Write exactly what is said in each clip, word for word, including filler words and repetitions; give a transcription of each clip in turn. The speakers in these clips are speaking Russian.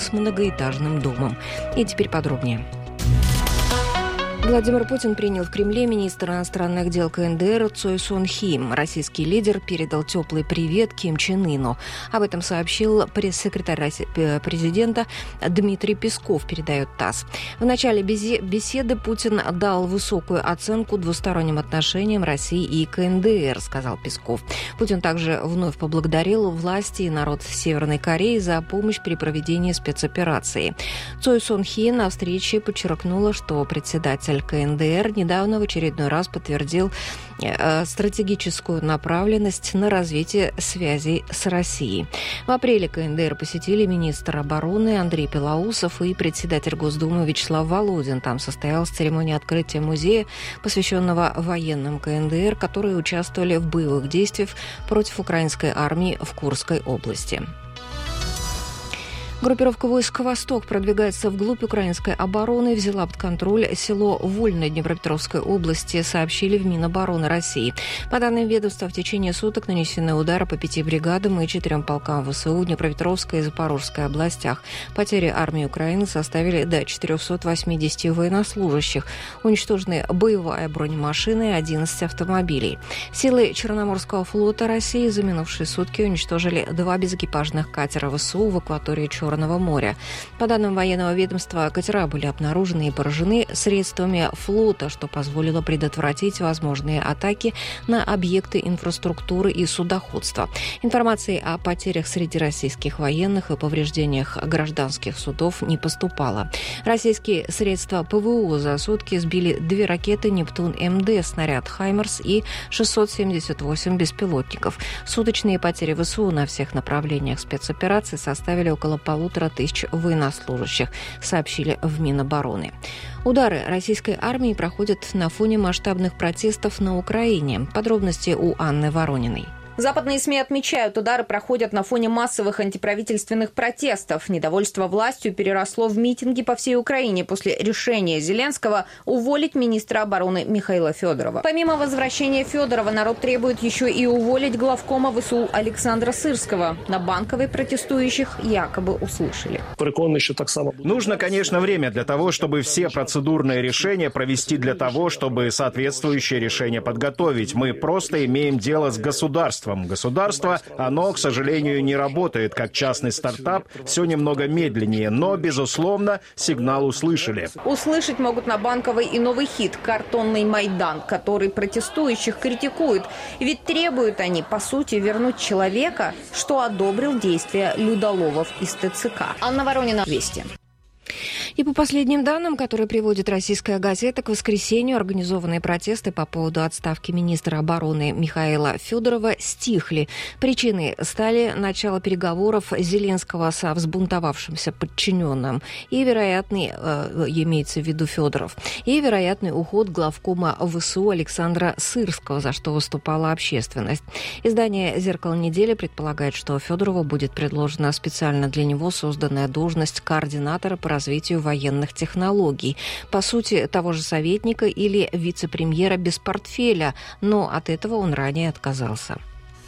с многоэтажным домом. И теперь подробнее. Владимир Путин принял в Кремле министра иностранных дел КНДР Цой Сон Хи. Российский лидер передал теплый привет Ким Чен Ыну. Об этом сообщил пресс-секретарь президента Дмитрий Песков, передает ТАСС. В начале беседы Путин дал высокую оценку двусторонним отношениям России и КНДР, сказал Песков. Путин также вновь поблагодарил власти и народ Северной Кореи за помощь при проведении спецоперации. Цой Сон Хи на встрече подчеркнула, что председатель КНДР недавно в очередной раз подтвердил э, стратегическую направленность на развитие связей с Россией. В апреле КНДР посетили министр обороны Андрей Белоусов и председатель Госдумы Вячеслав Володин. Там состоялась церемония открытия музея, посвященного военным КНДР, которые участвовали в боевых действиях против украинской армии в Курской области. Группировка войск «Восток» продвигается вглубь украинской обороны, взяла под контроль село Вольное Днепропетровской области, сообщили в Минобороны России. По данным ведомства, в течение суток нанесены удары по пяти бригадам и четырем полкам ВСУ в Днепропетровской и Запорожской областях. Потери армии Украины составили до четырехсот восьмидесяти военнослужащих. Уничтожены боевая бронемашина и одиннадцать автомобилей. Силы Черноморского флота России за минувшие сутки уничтожили два безэкипажных катера ВСУ в акватории Черного моря. По данным военного ведомства, катера были обнаружены и поражены средствами флота, что позволило предотвратить возможные атаки на объекты инфраструктуры и судоходства. Информации о потерях среди российских военных и повреждениях гражданских судов не поступало. Российские средства ПВО за сутки сбили две ракеты «Нептун-МД», снаряд «Хаймерс» и шестьсот семьдесят восемь беспилотников. Суточные потери ВСУ на всех направлениях спецоперации составили около полутора тысяч военнослужащих, сообщили в Минобороны. Удары российской армии проходят на фоне масштабных протестов на Украине. Подробности у Анны Ворониной. Западные СМИ отмечают, удары проходят на фоне массовых антиправительственных протестов. Недовольство властью переросло в митинги по всей Украине после решения Зеленского уволить министра обороны Михаила Федорова. Помимо возвращения Федорова, народ требует еще и уволить главкома ВСУ Александра Сырского. На Банковой протестующих якобы услышали. Нужно, конечно, время для того, чтобы все процедурные решения провести, для того, чтобы соответствующее решение подготовить. Мы просто имеем дело с государством. Государство, оно, к сожалению, не работает как частный стартап, все немного медленнее, но, безусловно, сигнал услышали. Услышать могут на Банковой и новый хит «Картонный Майдан», который протестующих критикует. Ведь требуют они, по сути, вернуть человека, что одобрил действия людоловов из ТЦК. Анна Воронина, Вести. И по последним данным, которые приводит российская газета, к воскресенью организованные протесты по поводу отставки министра обороны Михаила Федорова стихли. Причиной стали начало переговоров Зеленского со взбунтовавшимся подчиненным и вероятный, э, имеется в виду Федоров, и вероятный уход главкома ВСУ Александра Сырского, за что выступала общественность. Издание «Зеркало недели» предполагает, что Федорову будет предложена специально для него созданная должность координатора по развитию военных технологий. По сути, того же советника или вице-премьера без портфеля, но от этого он ранее отказался.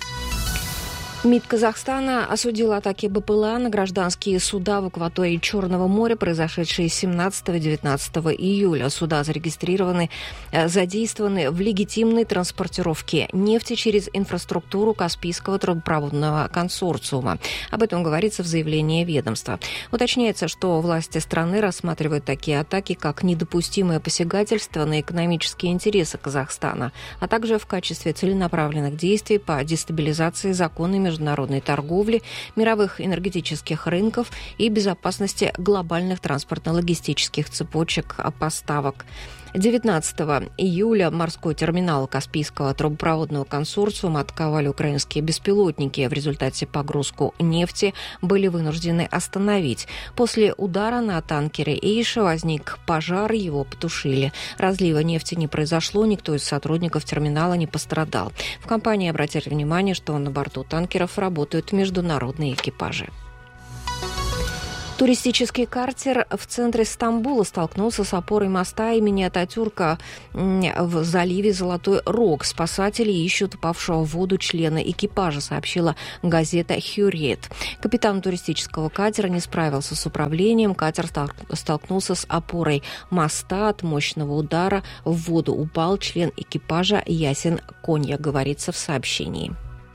МИД Казахстана осудил атаки БПЛА на гражданские суда в акватории Черного моря, произошедшие семнадцатого-девятнадцатого июля. Суда зарегистрированы, задействованы в легитимной транспортировке нефти через инфраструктуру Каспийского трубопроводного консорциума. Об этом говорится в заявлении ведомства. Уточняется, что власти страны рассматривают такие атаки как недопустимое посягательство на экономические интересы Казахстана, а также в качестве целенаправленных действий по дестабилизации законами международной торговли, мировых энергетических рынков и безопасности глобальных транспортно-логистических цепочек поставок. девятнадцатого июля морской терминал Каспийского трубопроводного консорциума атаковали украинские беспилотники. В результате погрузку нефти были вынуждены остановить. После удара на танкере «Эйша» возник пожар, его потушили. Разлива нефти не произошло, никто из сотрудников терминала не пострадал. В компании обратили внимание, что на борту танкеров работают международные экипажи. Туристический картер в центре Стамбула столкнулся с опорой моста имени Ататюрка в заливе Золотой Рог. Спасатели ищут упавшего в воду члена экипажа, сообщила газета «Хюрриет». Капитан туристического катера не справился с управлением. Катер столкнулся с опорой моста. От мощного удара в воду упал член экипажа Ясин Конья, говорится в сообщении.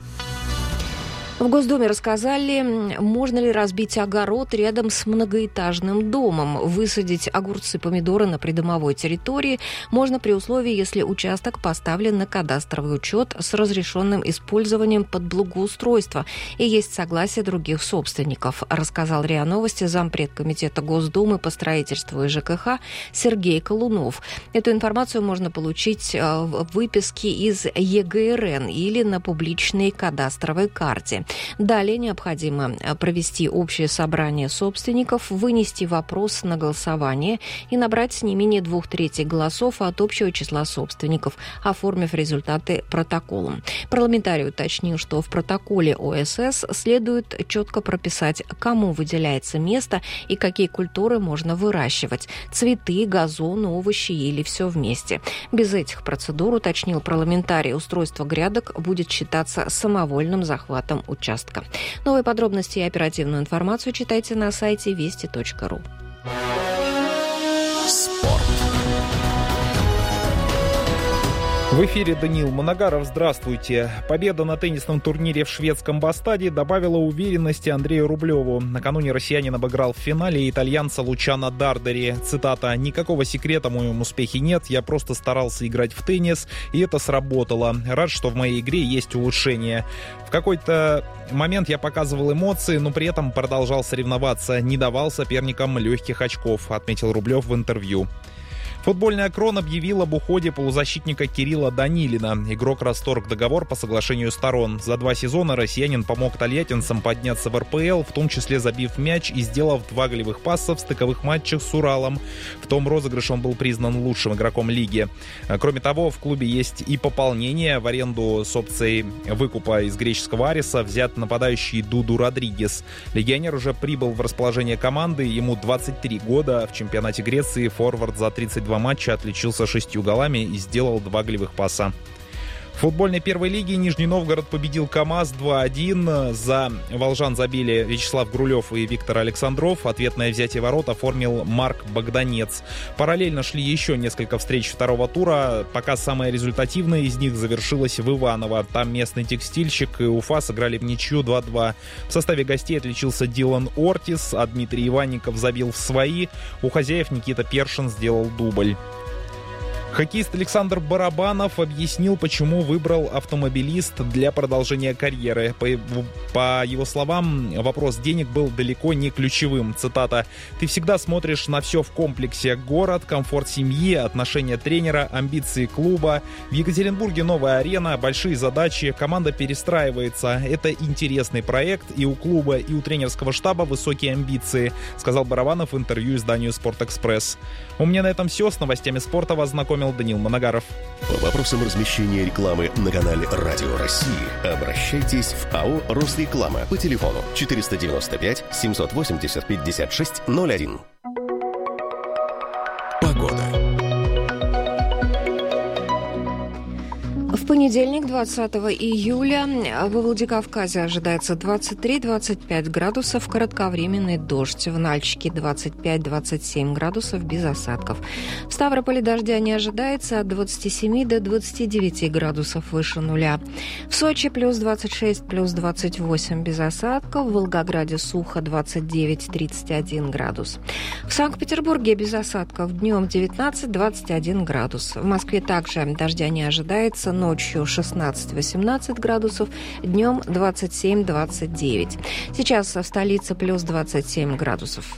В Госдуме рассказали, можно ли разбить огород рядом с многоэтажным домом. Высадить огурцы, помидоры на придомовой территории можно при условии, если участок поставлен на кадастровый учет с разрешенным использованием под благоустройство и есть согласие других собственников, рассказал РИА Новости зампред комитета Госдумы по строительству и ЖКХ Сергей Колунов. Эту информацию можно получить в выписке из ЕГРН или на публичной кадастровой карте. Далее необходимо провести общее собрание собственников, вынести вопрос на голосование и набрать не менее двух третей голосов от общего числа собственников, оформив результаты протоколом. Парламентарий уточнил, что в протоколе ОСС следует четко прописать, кому выделяется место и какие культуры можно выращивать – цветы, газон, овощи или все вместе. Без этих процедур, уточнил парламентарий, устройство грядок будет считаться самовольным захватом участка. Новые подробности и оперативную информацию читайте на сайте вести точка ру. Спорт. В эфире Даниил Моногаров. Здравствуйте. Победа на теннисном турнире в шведском Бастаде добавила уверенности Андрею Рублеву. Накануне россиянин обыграл в финале итальянца Лучано Дардери. Цитата: «Никакого секрета в моем успехе нет. Я просто старался играть в теннис, и это сработало. Рад, что в моей игре есть улучшение. В какой-то момент я показывал эмоции, но при этом продолжал соревноваться. Не давал соперникам легких очков», отметил Рублев в интервью. Футбольный «Акрон» объявил об уходе полузащитника Кирилла Данилина. Игрок расторг договор по соглашению сторон. За два сезона россиянин помог тольяттинцам подняться в эр пэ эл, в том числе забив мяч и сделав два голевых паса в стыковых матчах с Уралом. В том розыгрыше он был признан лучшим игроком лиги. Кроме того, в клубе есть и пополнение. В аренду с опцией выкупа из греческого Ариса взят нападающий Дуду Родригес. Легионер уже прибыл в расположение команды. Ему двадцать три года. В чемпионате Греции форвард за тридцать два матча отличился шестью голами и сделал два голевых паса. В футбольной первой лиге Нижний Новгород победил КамАЗ два один. За волжан забили Вячеслав Грулев и Виктор Александров. Ответное взятие ворот оформил Марк Богданец. Параллельно шли еще несколько встреч второго тура. Пока самая результативная из них завершилась в Иваново. Там местный текстильщик и Уфа сыграли в ничью два-два. В составе гостей отличился Дилан Ортис, а Дмитрий Иванников забил в свои. У хозяев Никита Першин сделал дубль. Хоккеист Александр Барабанов объяснил, почему выбрал автомобилист для продолжения карьеры. По, по его словам, вопрос денег был далеко не ключевым. Цитата: «Ты всегда смотришь на все в комплексе. Город, комфорт семьи, отношения тренера, амбиции клуба. В Екатеринбурге новая арена, большие задачи, команда перестраивается. Это интересный проект, и у клуба, и у тренерского штаба высокие амбиции», сказал Барабанов в интервью изданию «Спортэкспресс». У меня на этом все. С новостями спорта вас знакомил Даниил Моногаров. По вопросам размещения рекламы на канале «Радио России» обращайтесь в АО «Росреклама» по телефону четыреста девяносто пять семьсот восемьдесят пятьдесят шесть ноль один. Погода. В понедельник, двадцатого июля, во Владикавказе ожидается двадцать три - двадцать пять градусов, кратковременный дождь. В Нальчике двадцать пять - двадцать семь градусов, без осадков. В Ставрополе дождя не ожидается, от двадцати семи до двадцати девяти градусов выше нуля. В Сочи плюс двадцать шесть, плюс двадцать восемь, без осадков. В Волгограде сухо, двадцать девять - тридцать один градус. В Санкт-Петербурге без осадков, днем девятнадцать - двадцать один градус. В Москве также дождя не ожидается, ночью шестнадцать - восемнадцать градусов, днем двадцать семь - двадцать девять. Сейчас в столице плюс двадцать семь градусов.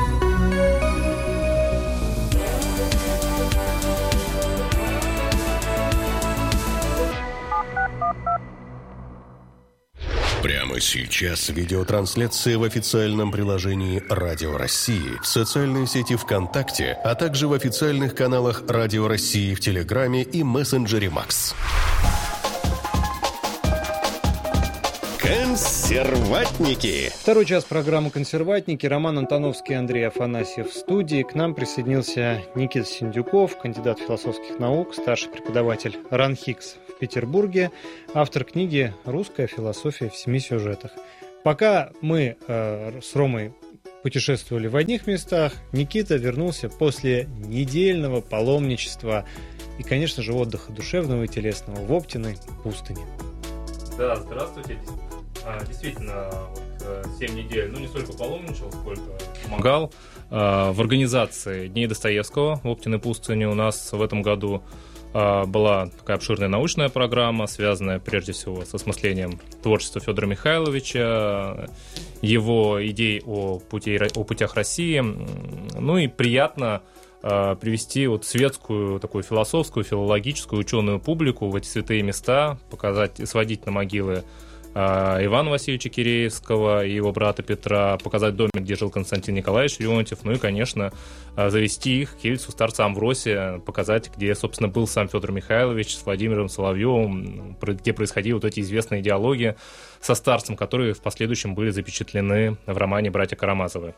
Прямо сейчас видеотрансляция в официальном приложении «Радио России», в социальной сети ВКонтакте, а также в официальных каналах «Радио России» в Телеграме и мессенджере Макс. Консерватники. Второй час программы «Консерватники». Роман Антоновский, Андрей Афанасьев в студии. К нам присоединился Никита Синдюков, кандидат философских наук, старший преподаватель РАНХИКС в Петербурге, автор книги «Русская философия в семи сюжетах». Пока мы э, с Ромой путешествовали в одних местах, Никита вернулся после недельного паломничества и, конечно же, отдыха душевного и телесного в Оптиной пустыне. Да, здравствуйте. А, действительно, вот, семь недель, ну не столько паломничал, сколько помогал а, в организации Дней Достоевского в Оптиной пустыне. У нас в этом году а, была такая обширная научная программа, связанная прежде всего с осмыслением творчества Федора Михайловича, его идей о, пути, о путях России. Ну и приятно а, привести вот светскую, такую философскую, филологическую, ученую публику в эти святые места, показать, сводить на могилы Ивана Васильевича Киреевского и его брата Петра, показать домик, где жил Константин Николаевич Леонтьев, ну и, конечно, завести их к кельцу старца Амвросия, показать, где, собственно, был сам Федор Михайлович с Владимиром Соловьевым, где происходили вот эти известные диалоги со старцем, которые в последующем были запечатлены в романе «Братья Карамазовы».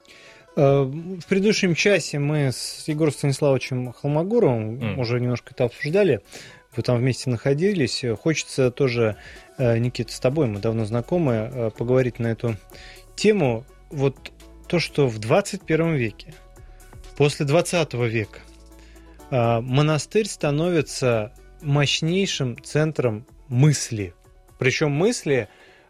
В предыдущем часе мы с Егором Станиславовичем Холмогоровым mm. уже немножко это обсуждали. Вы там вместе находились. Хочется тоже, Никита, с тобой, мы давно знакомы, поговорить на эту тему. Вот то, что в двадцать первом веке, после двадцатого века, монастырь становится мощнейшим центром мысли. Причем мысли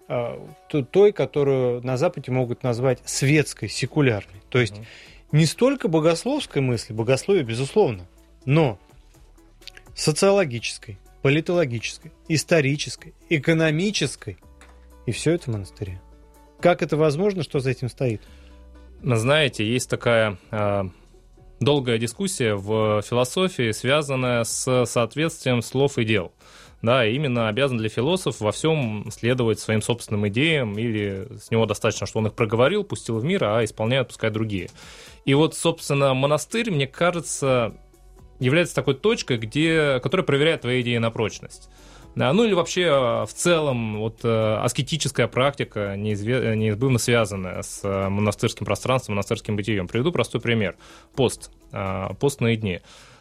той, которую на Западе могут назвать светской, секулярной. То есть mm-hmm. не столько богословской мысли, богословие, безусловно, но социологической, политологической, исторической, экономической. И все это в монастыре. Как это возможно, что за этим стоит? Знаете, есть такая э, долгая дискуссия в философии, связанная с соответствием слов и дел. Да, именно обязан ли философ во всем следовать своим собственным идеям, или с него достаточно, что он их проговорил, пустил в мир, а исполняют пускай другие. И вот, собственно, монастырь, мне кажется, является такой точкой, где, которая проверяет твои идеи на прочность. Ну или вообще в целом вот, аскетическая практика, неизбежно, неизбывно связанная с монастырским пространством, монастырским бытием. Приведу простой пример. Пост. Постные дни.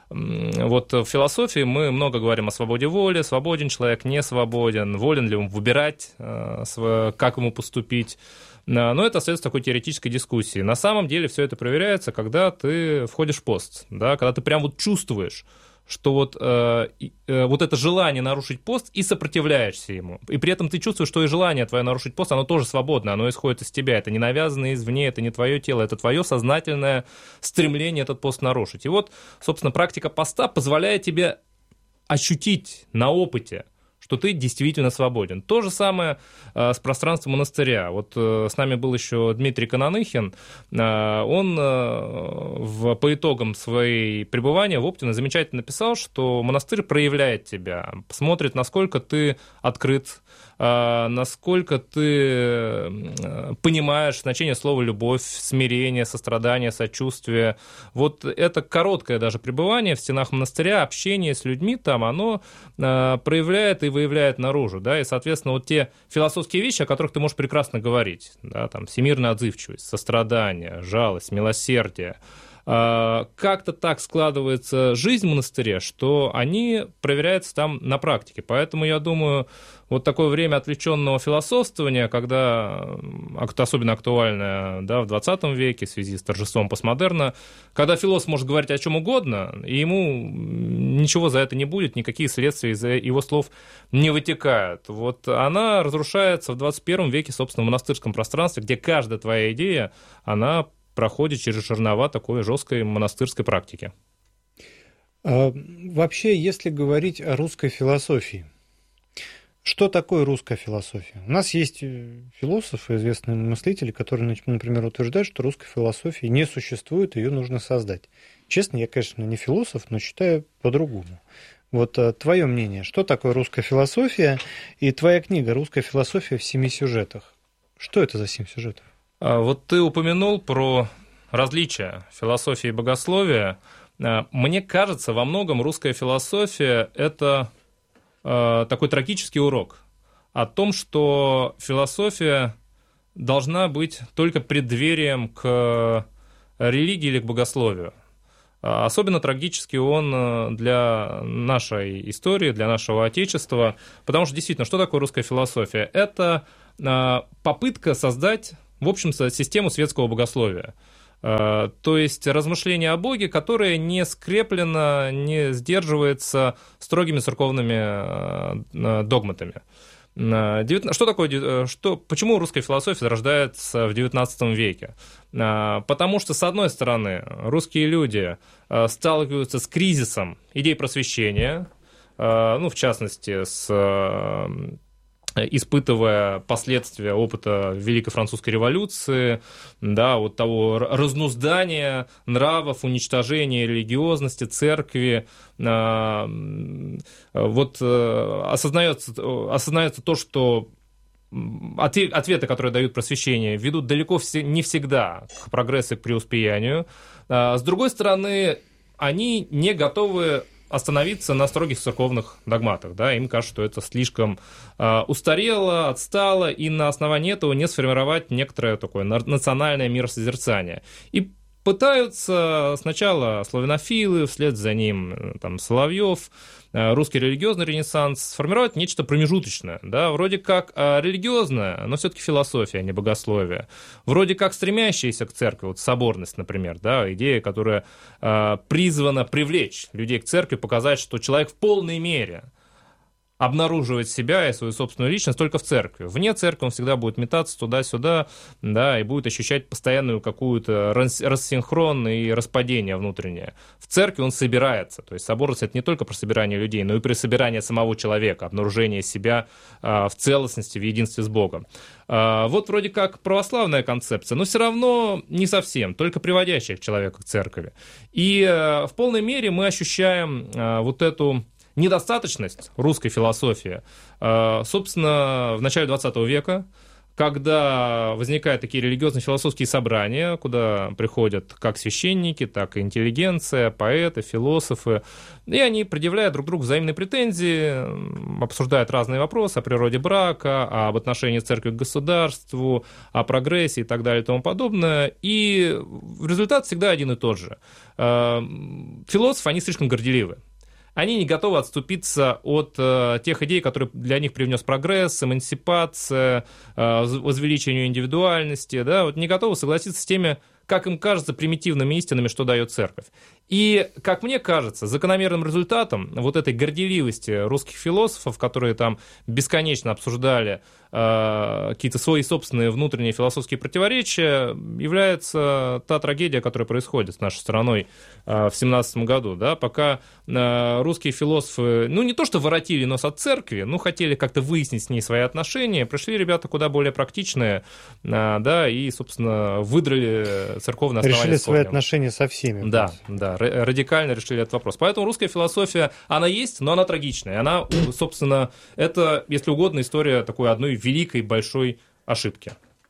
Вот в философии мы много говорим о свободе воли, свободен человек, не свободен, волен ли он выбирать, как ему поступить. Но это остается такой теоретической дискуссией. На самом деле все это проверяется, когда ты входишь в пост, да, когда ты прям вот чувствуешь, что вот, э, э, вот это желание нарушить пост и сопротивляешься ему. И при этом ты чувствуешь, что и желание твое нарушить пост, оно тоже свободно, оно исходит из тебя. Это не навязано извне, это не твое тело, это твое сознательное стремление этот пост нарушить. И вот, собственно, практика поста позволяет тебе ощутить на опыте, что ты действительно свободен. То же самое э, с пространством монастыря. Вот э, с нами был еще Дмитрий Кононыхин. Э, он э, в, по итогам своей пребывания в Оптино замечательно написал, что монастырь проявляет тебя, смотрит, насколько ты открыт, э, насколько ты э, понимаешь значение слова «любовь», смирение, сострадание, сочувствие. Вот это короткое даже пребывание в стенах монастыря, общение с людьми там, оно э, проявляет и выявляет наружу, да, и, соответственно, вот те философские вещи, о которых ты можешь прекрасно говорить, да, там, всемирная отзывчивость, сострадание, жалость, милосердие, э, как-то так складывается жизнь в монастыре, что они проверяются там на практике, поэтому, я думаю, вот такое время отвлеченного философствования, когда особенно актуальное, да, в двадцатом веке в связи с торжеством постмодерна, когда философ может говорить о чем угодно, и ему ничего за это не будет, никакие следствия из его слов не вытекают. Вот она разрушается в двадцать первом веке, собственно, в монастырском пространстве, где каждая твоя идея, она проходит через жернова такой жесткой монастырской практики. А, вообще, если говорить о русской философии, что такое русская философия? У нас есть философы, известные мыслители, которые, например, утверждают, что русской философии не существует, ее нужно создать. Честно, я, конечно, не философ, но считаю по-другому. Вот твое мнение, что такое русская философия, и твоя книга «Русская философия в семи сюжетах». Что это за семь сюжетов? Вот ты упомянул про различия философии и богословия. Мне кажется, во многом русская философия – это такой трагический урок. о том, что философия должна быть только преддверием к религии или к богословию. Особенно трагически он для нашей истории, для нашего Отечества, потому что действительно, что такое русская философия? Это попытка создать, в общем-то, систему светского богословия. То есть размышление о Боге, которое не скреплено, не сдерживается строгими церковными догматами. Что такое, что, почему русская философия зарождается в девятнадцатом веке? Потому что, с одной стороны, русские люди сталкиваются с кризисом идей просвещения, ну, в частности, с... испытывая последствия опыта Великой Французской революции, да, вот того разнуздания нравов, уничтожения религиозности, церкви, вот осознается, осознается то, что ответы, которые дают просвещение, ведут далеко не всегда к прогрессу и к преуспеянию. С другой стороны, они не готовы остановиться на строгих церковных догматах. Да? Им кажется, что это слишком э, устарело, отстало, и на основании этого не сформировать некоторое такое национальное миросозерцание. И пытаются сначала славянофилы, вслед за ним там, Соловьев, э, русский религиозный ренессанс, сформировать нечто промежуточное. Да? Вроде как э, религиозное, но все-таки философия, а не богословие. Вроде как стремящаяся к церкви, вот соборность, например, да? Идея, которая э, призвана привлечь людей к церкви, показать, что человек в полной мере обнаруживать себя и свою собственную личность только в церкви. Вне церкви он всегда будет метаться туда-сюда, да, и будет ощущать постоянную какую-то рассинхрон и распадение внутреннее. В церкви он собирается. То есть соборность — это не только про собирание людей, но и про собирание самого человека, обнаружение себя а, в целостности, в единстве с Богом. А, вот вроде как православная концепция, но все равно не совсем, только приводящая человека к церкви. И а, в полной мере мы ощущаем а, вот эту недостаточность русской философии, собственно, в начале двадцатого века, когда возникают такие религиозно-философские собрания, куда приходят как священники, так и интеллигенция, поэты, философы, и они предъявляют друг другу взаимные претензии, обсуждают разные вопросы о природе брака, об отношении церкви к государству, о прогрессе и так далее и тому подобное, и результат всегда один и тот же. Философы, они слишком горделивы. Они не готовы отступиться от э, тех идей, которые для них привнес прогресс, эмансипация, э, возвеличение индивидуальности, да, вот не готовы согласиться с теми, как им кажется, примитивными истинами, что дает церковь. И, как мне кажется, закономерным результатом вот этой горделивости русских философов, которые там бесконечно обсуждали э, какие-то свои собственные внутренние философские противоречия, является та трагедия, которая происходит с нашей страной э, в семнадцатом году, да, пока э, русские философы, ну, не то что воротили нос от церкви, ну, хотели как-то выяснить с ней свои отношения, пришли ребята куда более практичные, э, да, и, собственно, выдрали церковное основание. Решили свои отношения со всеми. Да, да, радикально решили этот вопрос. Поэтому русская философия, она есть, но она трагичная. Она, собственно, это, если угодно, история такой одной великой большой ошибки.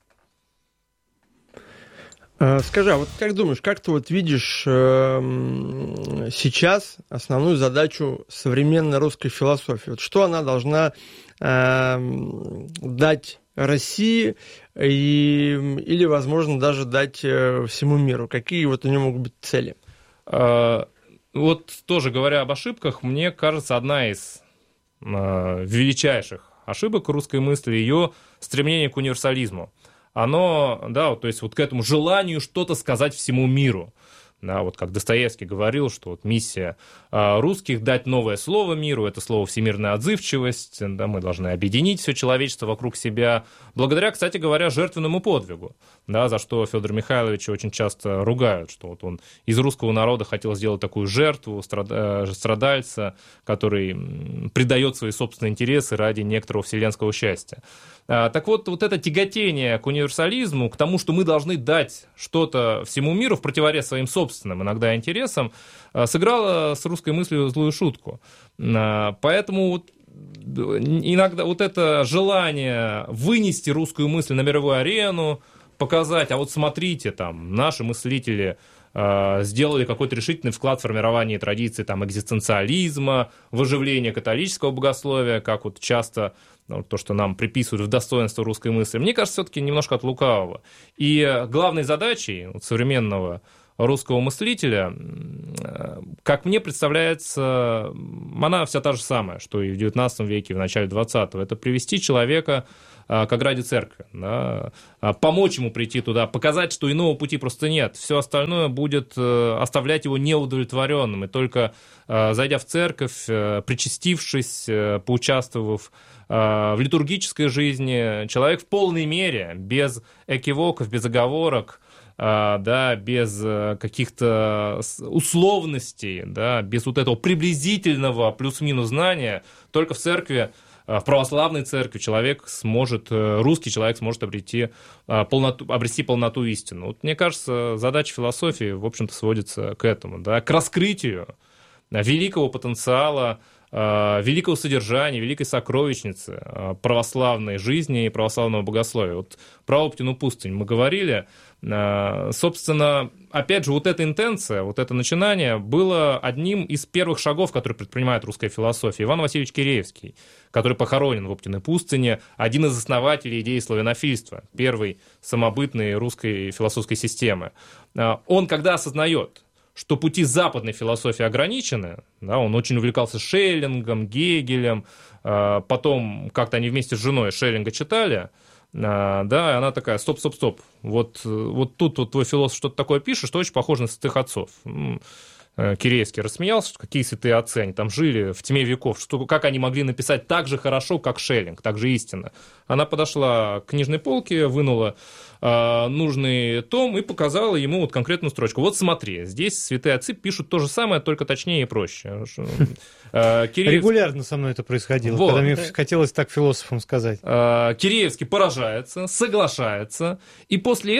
Скажи, а вот как думаешь, как ты вот видишь э, сейчас основную задачу современной русской философии? Вот что она должна э, дать России и, или, возможно, даже дать всему миру? Какие вот у нее могут быть цели? Вот тоже говоря об ошибках, мне кажется, одна из величайших ошибок русской мысли — ее стремление к универсализму. Оно, да, то есть вот к этому желанию что-то сказать всему миру. Да, вот как Достоевский говорил, что вот миссия э, русских — дать новое слово миру, это слово всемирная отзывчивость, да, мы должны объединить все человечество вокруг себя, благодаря, кстати говоря, жертвенному подвигу, да, за что Федора Михайловича очень часто ругают, что вот он из русского народа хотел сделать такую жертву, страда, страдальца, который предает свои собственные интересы ради некоторого вселенского счастья. А, так вот, вот это тяготение к универсализму, к тому, что мы должны дать что-то всему миру в противовес своим собственным иногда интересам, сыграло с русской мыслью злую шутку. Поэтому вот иногда вот это желание вынести русскую мысль на мировую арену, показать, а вот смотрите, там, наши мыслители сделали какой-то решительный вклад в формирование традиции там, экзистенциализма, в оживление католического богословия, как вот часто ну, то, что нам приписывают в достоинство русской мысли, мне кажется, все-таки немножко от лукавого. И главной задачей вот, современного русского мыслителя, как мне представляется, она вся та же самая, что и в девятнадцатом веке, в начале двадцатого. Это привести человека к ограде церкви, да, помочь ему прийти туда, показать, что иного пути просто нет. Все остальное будет оставлять его неудовлетворенным. И только зайдя в церковь, причастившись, поучаствовав в литургической жизни, человек в полной мере, без экивоков, без оговорок, да, без каких-то условностей, да, без вот этого приблизительного плюс-минус знания, только в церкви, в православной церкви человек сможет, русский человек сможет обрети полноту, обрести полноту истины. Вот, мне кажется, задача философии, в общем-то, сводится к этому, да, к раскрытию великого потенциала, великого содержания, великой сокровищницы православной жизни и православного богословия. Вот про Оптину пустынь мы говорили. Собственно, опять же, вот эта интенция, вот это начинание было одним из первых шагов, которые предпринимает русская философия. Иван Васильевич Киреевский, который похоронен в Оптиной пустыне, один из основателей идеи славянофильства, первой самобытной русской философской системы. Он, когда осознает, что пути западной философии ограничены, да, он очень увлекался Шеллингом, Гегелем, потом как-то они вместе с женой Шеллинга читали, да, и она такая, стоп, стоп, стоп, вот, вот тут вот твой философ что-то такое пишет, что очень похоже на святых отцов. Киреевский рассмеялся, что какие святые отцы, они там жили в тьме веков, что, как они могли написать так же хорошо, как Шеллинг, так же истинно. Она подошла к книжной полке, вынула э, нужный том и показала ему вот конкретную строчку. Вот смотри, здесь святые отцы пишут то же самое, только точнее и проще. Киреевский... Регулярно со мной это происходило, вот. Когда мне хотелось так философам сказать. Киреевский поражается, соглашается, и после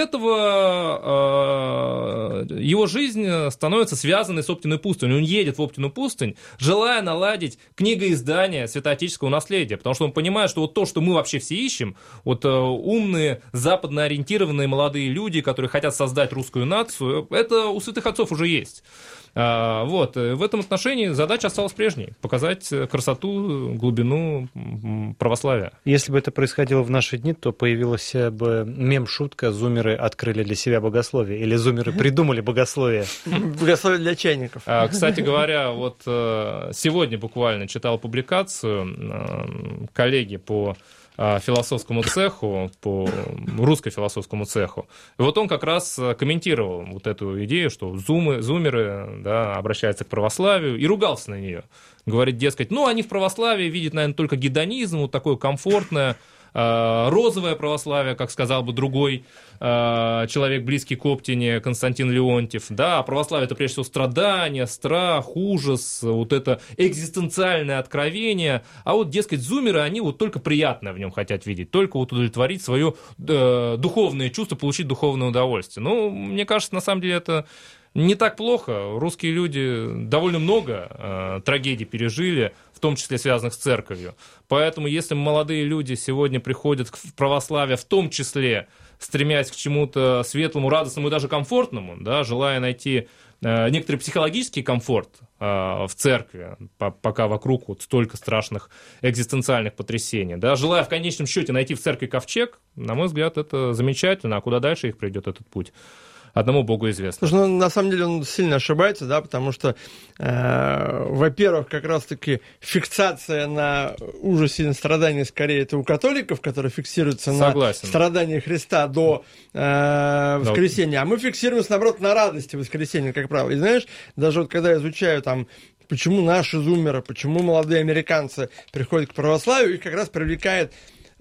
этого э, его жизнь становится связанной с Оптиной пустыней. Он едет в Оптину пустынь, желая наладить книгоиздание святоотеческого наследия, потому что он понимает, что вот то, что мы вообще все ищем, вот э, умные, западно ориентированные молодые люди, которые хотят создать русскую нацию, это у святых отцов уже есть. А, вот, в этом отношении задача осталась прежней – показать красоту, глубину православия. Если бы это происходило в наши дни, то появилась бы мем-шутка «Зумеры открыли для себя богословие» или «Зумеры придумали богословие». Богословие для чайников. А, кстати говоря, вот сегодня буквально читал публикацию коллеги по философскому цеху, по русской философскому цеху. И вот он как раз комментировал вот эту идею, что зумы, зумеры, да, обращаются к православию, и ругался на нее. Говорит, дескать, ну, они в православии видят, наверное, только гедонизм, вот такое комфортное, розовое православие, как сказал бы другой человек, близкий к Оптине, Константин Леонтьев. Да, православие – это прежде всего страдания, страх, ужас, вот это экзистенциальное откровение. А вот, дескать, зумеры, они вот только приятное в нем хотят видеть, только вот удовлетворить свое э, духовное чувство, получить духовное удовольствие. Ну, мне кажется, на самом деле это не так плохо. Русские люди довольно много э, трагедий пережили, в том числе связанных с церковью. Поэтому, если молодые люди сегодня приходят в православие, в том числе стремясь к чему-то светлому, радостному и даже комфортному, да, желая найти э, некоторый психологический комфорт э, в церкви, по, пока вокруг вот столько страшных экзистенциальных потрясений, да, желая в конечном счете найти в церкви ковчег, на мой взгляд, это замечательно. А куда дальше их приведет этот путь? Одному Богу известно. Слушай, ну, на самом деле он сильно ошибается, да, потому что, э, во-первых, как раз-таки фиксация на ужасе и на страдании скорее это у католиков, которые фиксируются Согласен. на страдании Христа до э, воскресения, а мы фиксируемся, наоборот, на радости воскресения, как правило. И знаешь, даже вот когда я изучаю там, почему наши зумеры, почему молодые американцы приходят к православию, их как раз привлекает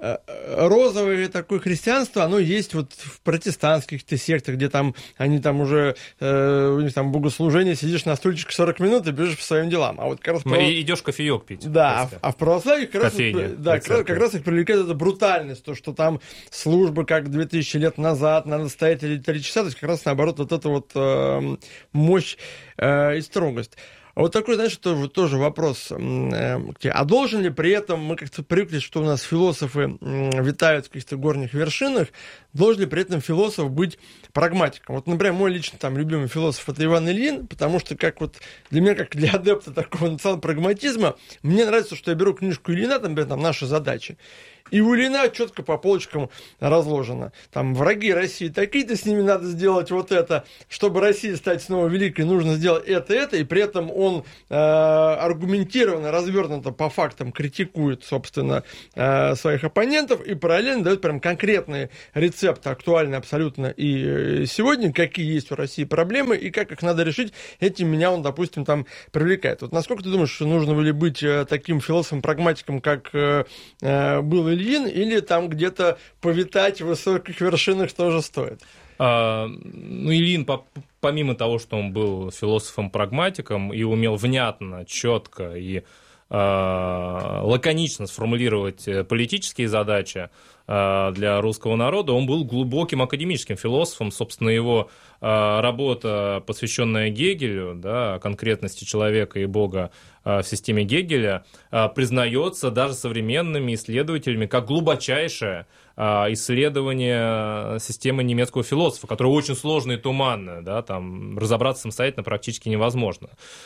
розовое такое христианство, оно есть вот в протестантских сектах, где там они там уже э, у них там богослужение, сидишь на стульчике сорок минут и бежишь по своим делам. А вот как раз право... И идешь кофеек пить. Да, а, а в православии как раз, да, как, как раз их привлекает эта брутальность, то, что там служба как две тысячи лет назад, надо стоять или три часа, то есть как раз наоборот вот эта вот э, мощь э, и строгость. А вот такой, знаешь, тоже, тоже вопрос. А должен ли при этом, мы как-то привыкли, что у нас философы витают в каких-то горних вершинах, должен ли при этом философ быть прагматиком? Вот, например, мой лично там любимый философ — это Иван Ильин, потому что как вот для меня, как для адепта такого национального прагматизма, мне нравится, что я беру книжку Ильина, там, например, там «Наши задачи», и у Ильина четко по полочкам разложено. Там враги России такие-то, с ними надо сделать вот это. Чтобы России стать снова великой, нужно сделать это, это. И при этом он э, аргументированно, развернуто по фактам критикует, собственно, э, своих оппонентов и параллельно дает прям конкретные рецепты, актуальные абсолютно и сегодня, какие есть у России проблемы и как их надо решить. Этим меня он, допустим, там привлекает. Вот насколько ты думаешь, что нужно ли быть э, таким философом-прагматиком, как э, э, был Ильин, или там где-то повитать в высоких вершинах тоже стоит? А, ну, Ильин, по, помимо того, что он был философом-прагматиком и умел внятно, четко и а, лаконично сформулировать политические задачи а, для русского народа, он был глубоким академическим философом. Собственно, его а, работа, посвященная Гегелю, да, конкретности человека и Бога в системе Гегеля, признается даже современными исследователями как глубочайшее исследование системы немецкого философа, которое очень сложное и туманное, да, там разобраться самостоятельно практически невозможно.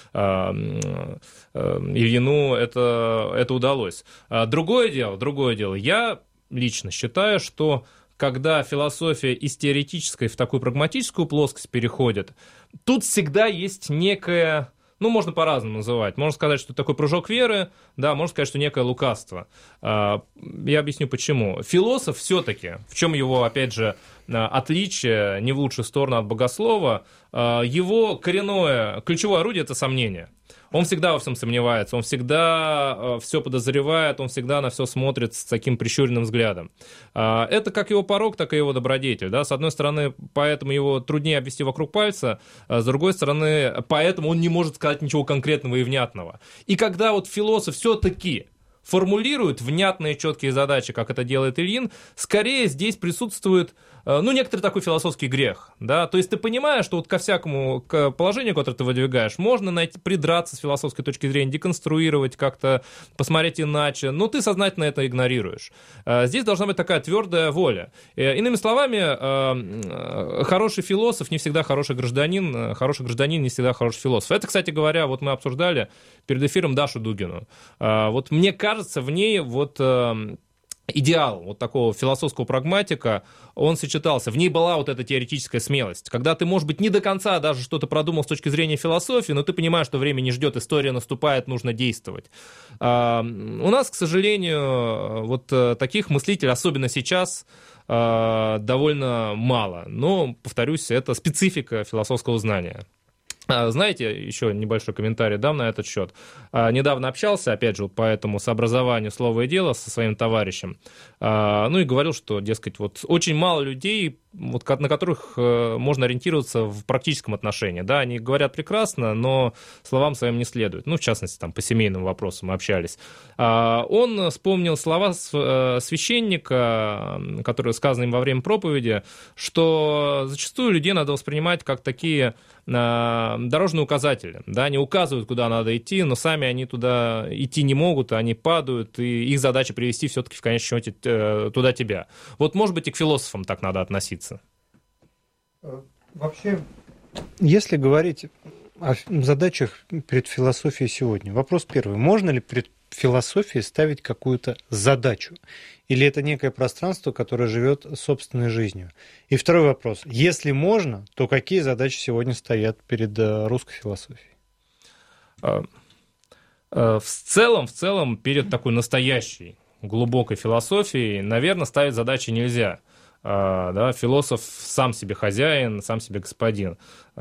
Ильину это, это удалось. Другое дело, другое дело, я лично считаю, что когда философия из теоретической в такую прагматическую плоскость переходит, тут всегда есть некая... Ну, можно по-разному называть. Можно сказать, что это такой прыжок веры, да, можно сказать, что некое лукавство. Я объясню, почему. Философ все-таки, в чем его, опять же, отличие, не в лучшую сторону от богослова, его коренное, ключевое орудие – это сомнение. Он всегда во всем сомневается, он всегда все подозревает, он всегда на все смотрит с таким прищуренным взглядом. Это как его порок, так и его добродетель. Да? С одной стороны, поэтому его труднее обвести вокруг пальца, с другой стороны, поэтому он не может сказать ничего конкретного и внятного. И когда вот философ все-таки формулирует внятные, четкие задачи, как это делает Ильин, скорее здесь присутствует, ну, некоторый такой философский грех, да, то есть ты понимаешь, что вот ко всякому к положению, которое ты выдвигаешь, можно найти, придраться с философской точки зрения, деконструировать, как-то посмотреть иначе, но ты сознательно это игнорируешь. Здесь должна быть такая твердая воля. Иными словами, хороший философ не всегда хороший гражданин, хороший гражданин не всегда хороший философ. Это, кстати говоря, вот мы обсуждали перед эфиром Дашу Дугину. Вот мне кажется, в ней вот... идеал вот такого философского прагматика, он сочетался. В ней была вот эта теоретическая смелость. Когда ты, может быть, не до конца даже что-то продумал с точки зрения философии, но ты понимаешь, что время не ждет, история наступает, нужно действовать. А, у нас, к сожалению, вот таких мыслителей, особенно сейчас, а, довольно мало. Но, повторюсь, это специфика философского знания. Знаете, еще небольшой комментарий дам на этот счет. Недавно общался, опять же, по этому сообразованию слова и дела со своим товарищем. Ну и говорил, что, дескать, вот очень мало людей, вот, на которых можно ориентироваться в практическом отношении. Да, они говорят прекрасно, но словам своим не следует. Ну, в частности, там, по семейным вопросам мы общались. Он вспомнил слова священника, которые сказаны им во время проповеди, что зачастую людей надо воспринимать как такие дорожные указатели. Да, они указывают, куда надо идти, но сами они туда идти не могут, они падают, и их задача привести все-таки в конечном счете туда тебя. Вот, может быть, и к философам так надо относиться. Вообще, если говорить о задачах перед философией сегодня, вопрос первый. Можно ли перед философией ставить какую-то задачу? Или это некое пространство, которое живет собственной жизнью? И второй вопрос. Если можно, то какие задачи сегодня стоят перед русской философией? В целом, в целом, перед такой настоящей глубокой философией, наверное, ставить задачи нельзя. Да, философ сам себе хозяин, сам себе господин.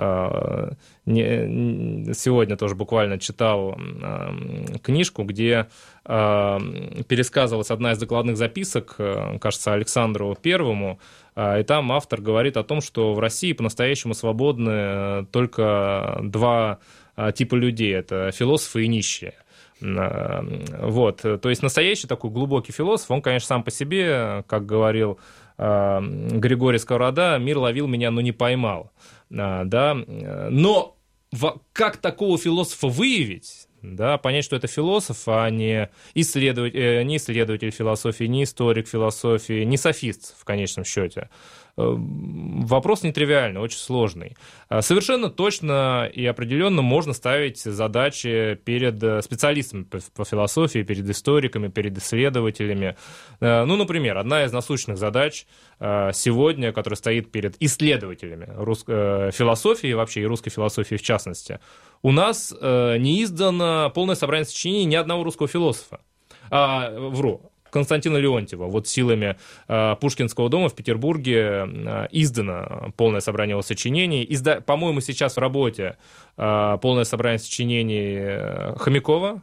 Сегодня тоже буквально читал книжку, где пересказывалась одна из докладных записок, кажется, Александру Первому, и там автор говорит о том, что в России по-настоящему свободны только два типа людей. Это философы и нищие. Вот. То есть настоящий такой глубокий философ, он, конечно, сам по себе, как говорил Григорий Сковорода, мир ловил меня, но не поймал. Да? Но как такого философа выявить, да, понять, что это философ, а не исследователь, не исследователь философии, не историк философии, не софист в конечном счете. Вопрос нетривиальный, очень сложный. Совершенно точно и определенно можно ставить задачи перед специалистами по философии, перед историками, перед исследователями. Ну, например, одна из насущных задач сегодня, которая стоит перед исследователями русской философии, вообще и русской философии в частности, у нас не издано полное собрание сочинений ни одного русского философа. А, вру. Константина Леонтьева. Вот силами э, Пушкинского дома в Петербурге э, издано полное собрание его сочинений. Изда... По-моему, сейчас в работе э, полное собрание сочинений Хомякова,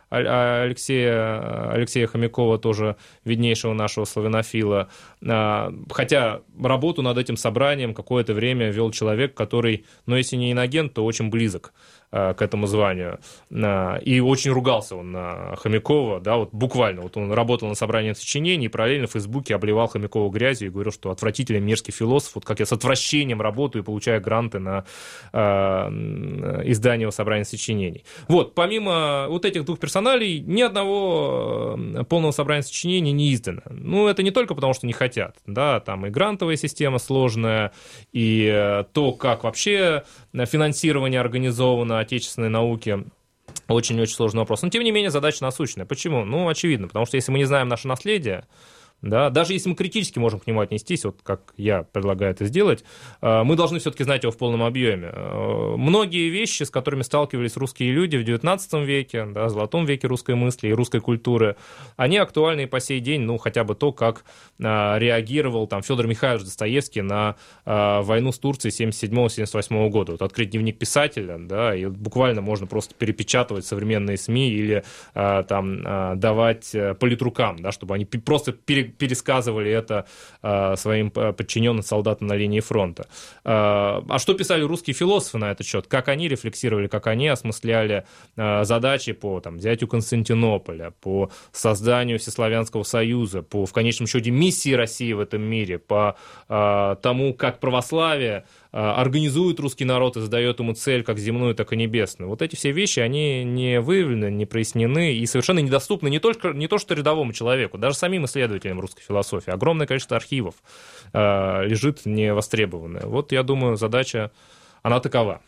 Алексея, Алексея Хомякова, тоже виднейшего нашего славянофила. Э, хотя работу над этим собранием какое-то время вел человек, который, ну, если не инагент, то очень близок к этому званию. И очень ругался он на Хомякова, да, вот буквально. Вот он работал на собрании сочинений и параллельно в Фейсбуке обливал Хомякова грязью и говорил, что отвратительный, мерзкий философ, вот как я с отвращением работаю и получаю гранты на э, издание его собрания сочинений. Вот, помимо вот этих двух персоналей, ни одного полного собрания сочинений не издано. Ну, это не только потому, что не хотят, да, там и грантовая система сложная, и то, как вообще финансирование организовано отечественной науки, очень-очень сложный вопрос. Но, тем не менее, задача насущная. Почему? Ну, очевидно, потому что если мы не знаем наше наследие, да, даже если мы критически можем к нему отнестись, вот как я предлагаю это сделать, мы должны все-таки знать его в полном объеме. Многие вещи, с которыми сталкивались русские люди в девятнадцатом веке, да, золотом веке русской мысли и русской культуры, они актуальны и по сей день, ну, хотя бы то, как реагировал там Федор Михайлович Достоевский на войну с Турцией семьдесят седьмого — семьдесят восьмого года. Вот открыть дневник писателя, да, и буквально можно просто перепечатывать современные СМИ или там давать политрукам, да, чтобы они просто пере пересказывали это э, своим подчиненным солдатам на линии фронта. Э, а что писали русские философы на этот счет? Как они рефлексировали, как они осмысляли э, задачи по там, взятию Константинополя, по созданию Всеславянского союза, по, в конечном счете, миссии России в этом мире, по э, тому, как православие организует русский народ и задает ему цель как земную, так и небесную. Вот эти все вещи, они не выявлены, не прояснены и совершенно недоступны не только не то что рядовому человеку, даже самим исследователям русской философии. Огромное количество архивов э, лежит невостребованное. Вот, я думаю, задача, она такова.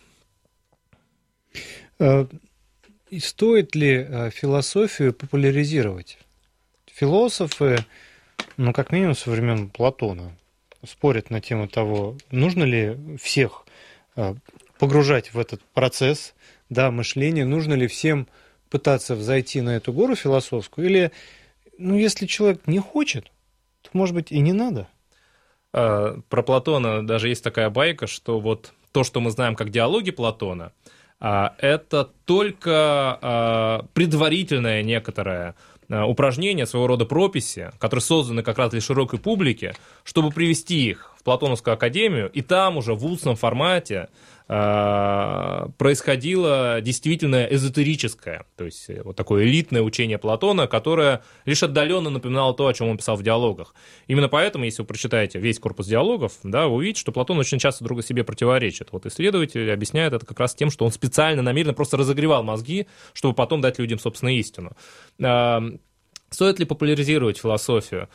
И стоит ли философию популяризировать? Философы, ну, как минимум, со времен Платона, спорят на тему того, нужно ли всех погружать в этот процесс, да, мышления, нужно ли всем пытаться взойти на эту гору философскую, или, ну, если человек не хочет, то, может быть, и не надо. Про Платона даже есть такая байка, что вот то, что мы знаем как диалоги Платона, это только предварительное некоторое упражнения, своего рода прописи, которые созданы как раз для широкой публики, чтобы привести их в Платоновскую академию, и там уже в устном формате э, происходило действительно эзотерическое, то есть вот такое элитное учение Платона, которое лишь отдаленно напоминало то, о чем он писал в диалогах. Именно поэтому, если вы прочитаете весь корпус диалогов, да, вы увидите, что Платон очень часто друг себе противоречит. Вот исследователи объясняют это как раз тем, что он специально, намеренно просто разогревал мозги, чтобы потом дать людям, собственно, истину. Стоит ли популяризировать философию?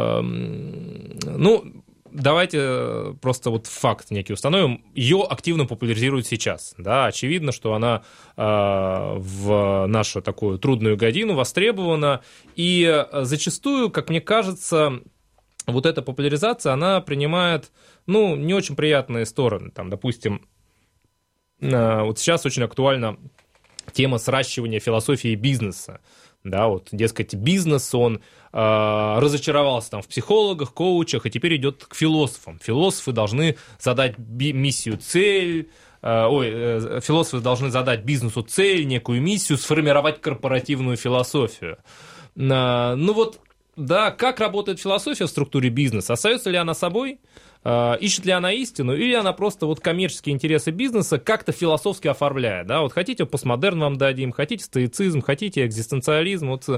Ну, давайте просто вот факт некий установим. Ее активно популяризируют сейчас. Да? Очевидно, что она в нашу такую трудную годину востребована. И зачастую, как мне кажется, вот эта популяризация, она принимает, ну, не очень приятные стороны. Там, допустим, вот сейчас очень актуальна тема сращивания философии и бизнеса. Да, вот, дескать, бизнес, он э, разочаровался там в психологах, коучах, и теперь идет к философам. Философы должны задать би- миссию, цель, э, ой, э, философы должны задать бизнесу цель, некую миссию, сформировать корпоративную философию. Э, ну вот, да, как работает философия в структуре бизнеса? Остается ли она собой? ищет ли она истину, или она просто вот коммерческие интересы бизнеса как-то философски оформляет, да, вот хотите постмодерн вам дадим, хотите стоицизм, хотите экзистенциализм, вот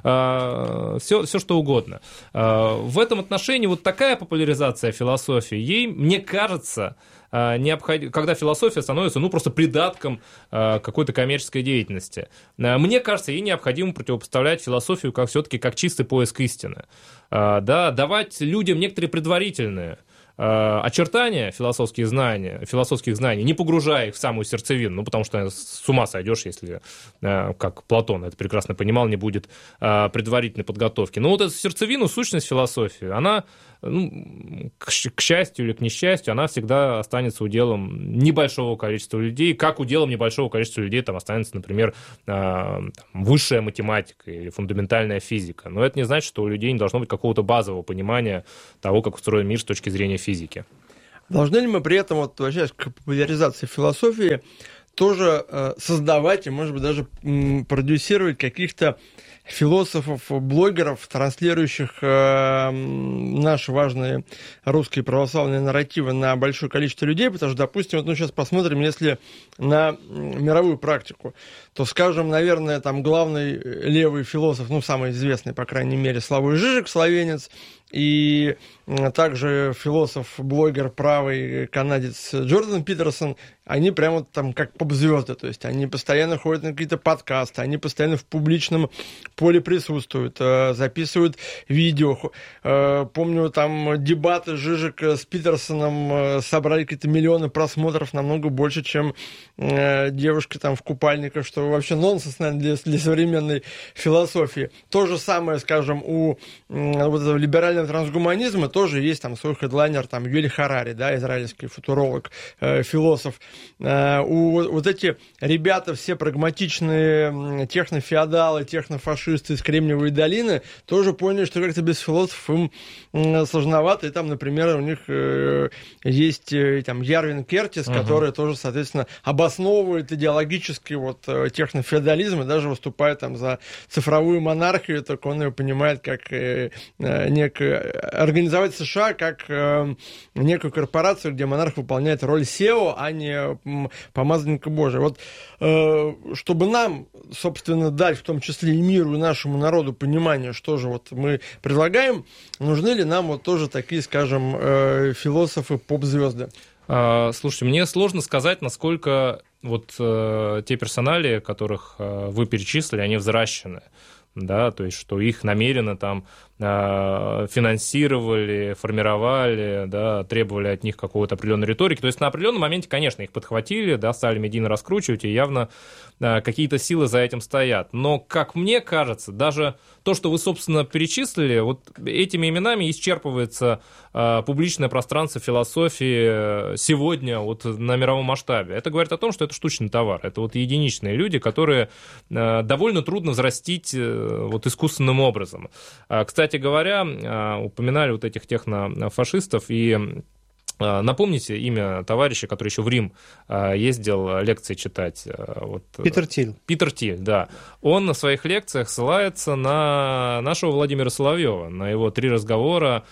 э, все, все что угодно. Э, в этом отношении вот такая популяризация философии, ей, мне кажется, необходимо, когда философия становится, ну, просто придатком э, какой-то коммерческой деятельности. Э, мне кажется, ей необходимо противопоставлять философию как все-таки как чистый поиск истины. Э, да, давать людям некоторые предварительные очертания философских знаний, философских знаний, не погружая их в самую сердцевину, ну, потому что с ума сойдешь, если, как Платон это прекрасно понимал, не будет предварительной подготовки. Но вот эту сердцевину, сущность философии, она, ну, к счастью или к несчастью, она всегда останется уделом небольшого количества людей, как уделом небольшого количества людей там останется, например, высшая математика или фундаментальная физика. Но это не значит, что у людей не должно быть какого-то базового понимания того, как устроен мир с точки зрения физики. физики. Должны ли мы при этом, вот, возвращаясь к популяризации философии, тоже э, создавать и, может быть, даже м, продюсировать каких-то философов, блогеров, транслирующих э, наши важные русские православные нарративы на большое количество людей, потому что, допустим, вот, ну, сейчас посмотрим, если на мировую практику, то, скажем, наверное, там главный левый философ, ну, самый известный, по крайней мере, Славой Žižek, словенец, и также философ-блогер правый канадец Джордан Питерсон, они прямо там как поп-звезды, то есть они постоянно ходят на какие-то подкасты, они постоянно в публичном поле присутствуют, записывают видео. Помню, там дебаты Žižek с Питерсоном собрали какие-то миллионы просмотров, намного больше, чем девушки там в купальниках, что вообще нонсенс, наверное, для, для современной философии. То же самое, скажем, у вот этого либерального трансгуманизма тоже есть там свой хедлайнер, там Ювель Харари, да, израильский футуролог, э, философ. Э, у, вот эти ребята, все прагматичные технофеодалы, технофашисты из Кремниевой долины, тоже поняли, что как-то без философов им э, сложновато. И там, например, у них э, есть э, там Ярвин Кертис, uh-huh. который тоже, соответственно, обосновывает идеологически вот технофеодализм и даже выступает там за цифровую монархию, только он ее понимает как э, некое организовать США как э, некую корпорацию, где монарх выполняет роль сео, а не м, помазанника Божия. Вот э, чтобы нам, собственно, дать в том числе и миру, и нашему народу понимание, что же вот мы предлагаем, нужны ли нам вот тоже такие, скажем, э, философы, поп-звезды? Слушайте, мне сложно сказать, насколько вот э, те персонали, которых э, вы перечислили, они взращены. Да, то есть, что их намеренно там э, финансировали, формировали, да, требовали от них какого-то определенной риторики. То есть, на определенном моменте, конечно, их подхватили, да, стали медийно раскручивать, и явно э, какие-то силы за этим стоят. Но, как мне кажется, даже то, что вы, собственно, перечислили, вот этими именами исчерпывается э, публичное пространство философии сегодня вот на мировом масштабе. Это говорит о том, что это штучный товар. Это вот единичные люди, которые э, довольно трудно взрастить вот искусственным образом. Кстати говоря, упоминали вот этих технофашистов, и напомните имя товарища, который еще в Рим ездил лекции читать. Вот. Питер Тиль. Питер Тиль, да. Он на своих лекциях ссылается на нашего Владимира Соловьева, на его три разговора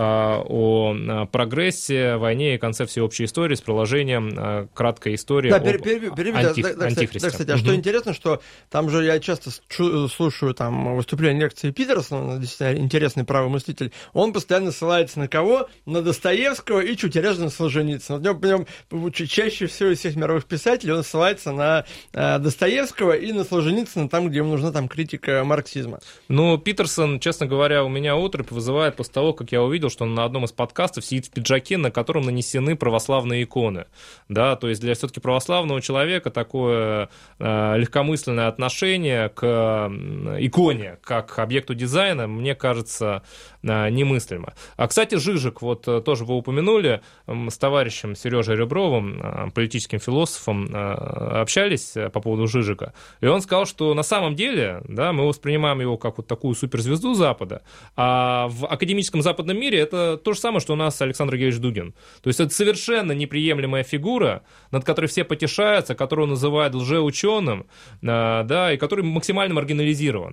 о прогрессе, войне и конце всеобщей истории с приложением краткой истории да, об пере, пере, пере, анти, да, да, антихристе. Да, кстати, а угу. что интересно, что там же я часто слушаю там выступления лекции Питерсона, действительно интересный правый мыслитель, он постоянно ссылается на кого? На Достоевского и чуть реже на Солженицына. Вот в нем, в нем чаще всего из всех мировых писателей он ссылается на э, Достоевского и на Солженицына, там, где ему нужна там критика марксизма. Ну, Питерсон, честно говоря, у меня отрыбь вызывает после того, как я увидел, что он на одном из подкастов сидит в пиджаке, на котором нанесены православные иконы. Да, то есть для все-таки православного человека такое э, легкомысленное отношение к э, иконе, как к объекту дизайна, мне кажется, э, немыслимо. А, кстати, Žižek, вот э, тоже вы упомянули, э, с товарищем Сережей Ребровым, э, политическим философом, э, общались по поводу Žižeka, и он сказал, что на самом деле, да, мы воспринимаем его как вот такую суперзвезду Запада, а в академическом западном мире мире это то же самое, что у нас Александр Георгиевич Дугин. То есть это совершенно неприемлемая фигура, над которой все потешаются, которую называют лжеученым, да, и который максимально маргинализирован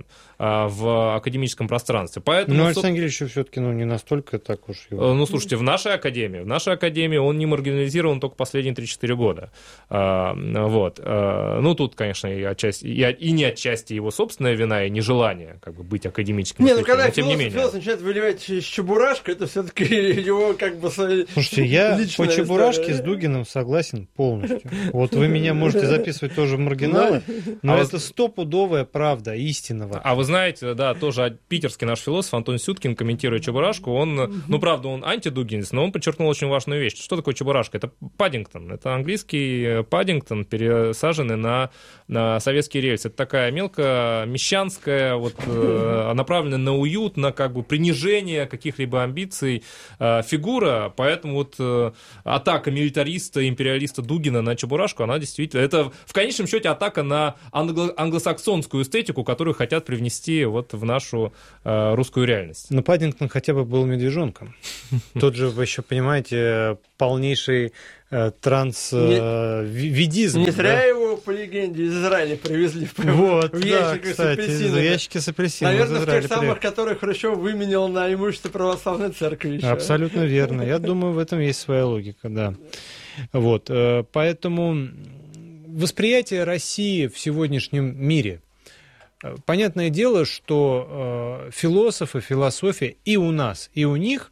в академическом пространстве. Поэтому, но Александр Георгиевич все-таки ну, не настолько так уж его... Ну, слушайте, в нашей академии, в нашей академии он не маргинализирован только последние три-четыре года. Вот. Ну, тут, конечно, и, отчасти, и не отчасти его собственная вина, и нежелание как бы, быть академическим. Не, ну когда тем философ, не менее. философ начинает выливать из чебурашка, это все-таки его как бы свои... Слушайте, я по чебурашке с Дугиным согласен полностью. Вот вы меня можете записывать тоже в маргиналы, но а это стопудовая правда, истинного. А вы знаете, да, тоже питерский наш философ Антон Сюткин, комментируя чебурашку, он, ну, правда, он антидугинец, но он подчеркнул очень важную вещь. Что такое чебурашка? Это Паддингтон. Это английский Паддингтон, пересаженный на, на советские рельсы. Это такая мелкомещанская, вот, направленная на уют, на как бы принижение каких-либо амбиций фигура. Поэтому вот атака милитариста, империалиста Дугина на чебурашку, она действительно... Это в конечном счете атака на англо- англосаксонскую эстетику, которую хотят привнести вот в нашу э, русскую реальность. Но Паддингтон хотя бы был медвежонком. Тот же, вы еще понимаете, полнейший э, трансведизм. Не, не зря его, по легенде, из Израиля привезли в, вот, в да, ящиках кстати, с апельсинами. ящики с апельсинами. Наверное, в тех самых, которые Хрущев выменял на имущество православной церкви еще. Абсолютно верно. Я думаю, в этом есть своя логика, да. Вот, поэтому восприятие России в сегодняшнем мире. Понятное дело, что философы, философия и у нас, и у них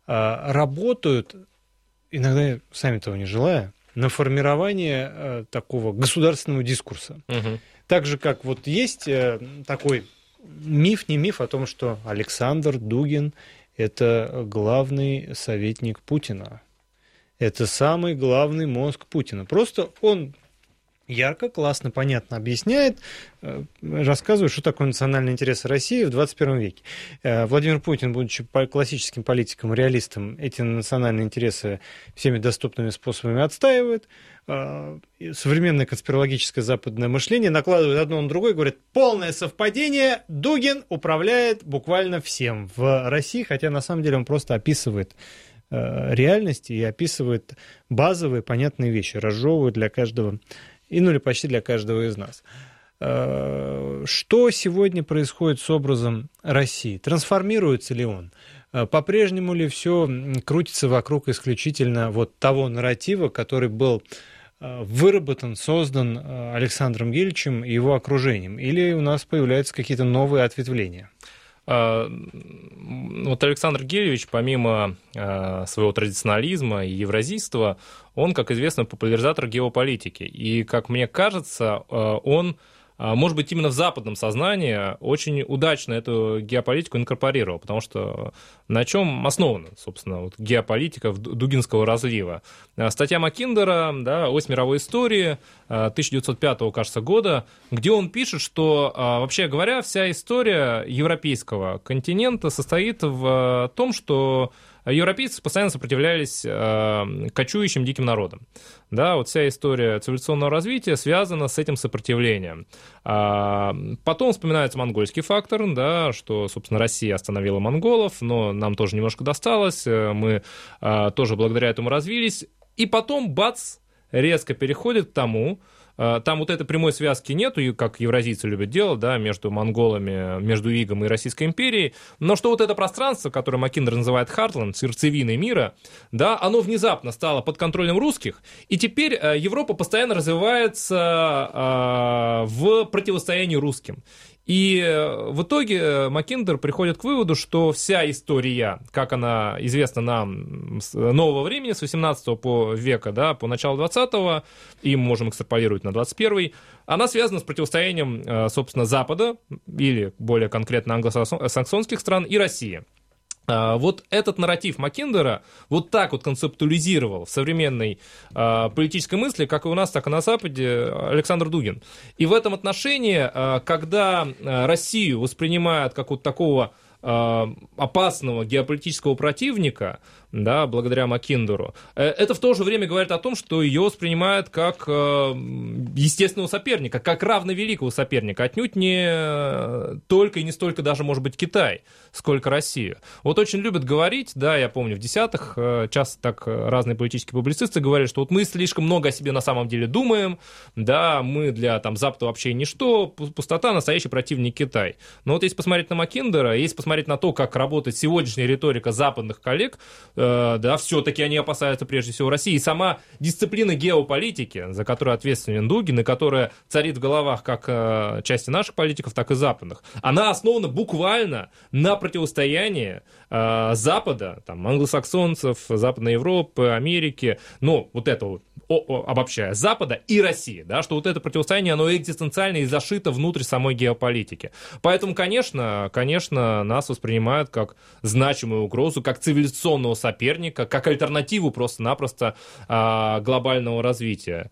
работают, иногда сами того не желая, на формирование такого государственного дискурса. Угу. Так же, как вот есть такой миф, не миф о том, что Александр Дугин – это главный советник Путина. Это самый главный мозг Путина. Просто он ярко, классно, понятно объясняет, рассказывает, что такое национальный интерес России в двадцать первом веке. Владимир Путин, будучи классическим политиком, реалистом, эти национальные интересы всеми доступными способами отстаивает. Современное конспирологическое западное мышление накладывает одно на другое и говорит, полное совпадение, Дугин управляет буквально всем в России, хотя на самом деле он просто описывает реальности и описывает базовые понятные вещи, разжевывает для каждого, и ну или почти для каждого из нас. Что сегодня происходит с образом России? Трансформируется ли он? По-прежнему ли все крутится вокруг исключительно вот того нарратива, который был выработан, создан Александром Георгиевичем и его окружением? Или у нас появляются какие-то новые ответвления? Вот Александр Георгиевич, помимо своего традиционализма и евразийства, он, как известно, популяризатор геополитики. И, как мне кажется, он, может быть, именно в западном сознании очень удачно эту геополитику инкорпорировал, потому что на чем основана, собственно, вот геополитика дугинского разлива? Статья Маккиндера, да, «Ось мировой истории» тысяча девятьсот пятого, кажется, года, где он пишет, что, вообще говоря, вся история европейского континента состоит в том, что европейцы постоянно сопротивлялись э, кочующим диким народам. Да, вот вся история цивилизационного развития связана с этим сопротивлением. А потом вспоминается монгольский фактор, да, что, собственно, Россия остановила монголов, но нам тоже немножко досталось, мы а, тоже благодаря этому развились. И потом, бац, резко переходит к тому, там вот этой прямой связки нету, как евразийцы любят делать, да, между монголами, между игом и Российской империей, но что вот это пространство, которое Маккиндер называет Хартленд, сердцевиной мира, да, оно внезапно стало под контролем русских, и теперь Европа постоянно развивается в противостоянии русским. И в итоге Маккиндер приходит к выводу, что вся история, как она известна нам с нового времени, с восемнадцатого по века, да, по началу двадцатого, и мы можем экстраполировать на двадцать первый, она связана с противостоянием, собственно, Запада, или более конкретно англосаксонских стран, и России. Вот этот нарратив Маккиндера вот так вот концептуализировал в современной э, политической мысли, как и у нас, так и на Западе, Александр Дугин. И в этом отношении, э, когда Россию воспринимают как вот такого э, опасного геополитического противника, да, благодаря Маккиндеру. Это в то же время говорит о том, что ее воспринимают как естественного соперника, как равновеликого соперника, отнюдь не только и не столько даже, может быть, Китай, сколько Россию. Вот очень любят говорить, да, я помню, в десятых часто так разные политические публицисты говорили, что вот мы слишком много о себе на самом деле думаем, да, мы для там Запада вообще ничто, пустота, настоящий противник Китай. Но вот если посмотреть на Маккиндера, если посмотреть на то, как работает сегодняшняя риторика западных коллег, э, да, все-таки они опасаются прежде всего России. И сама дисциплина геополитики, за которую ответственен Дугин, и которая царит в головах как э, части наших политиков, так и западных, она основана буквально на противостоянии э, Запада, там, англосаксонцев, Западной Европы, Америки, ну, вот это вот, о, о, обобщая, Запада и России, да, что вот это противостояние, оно экзистенциально и зашито внутрь самой геополитики. Поэтому, конечно, конечно, нас воспринимают как значимую угрозу, как цивилизационного соперника, как альтернативу просто-напросто а, глобального развития.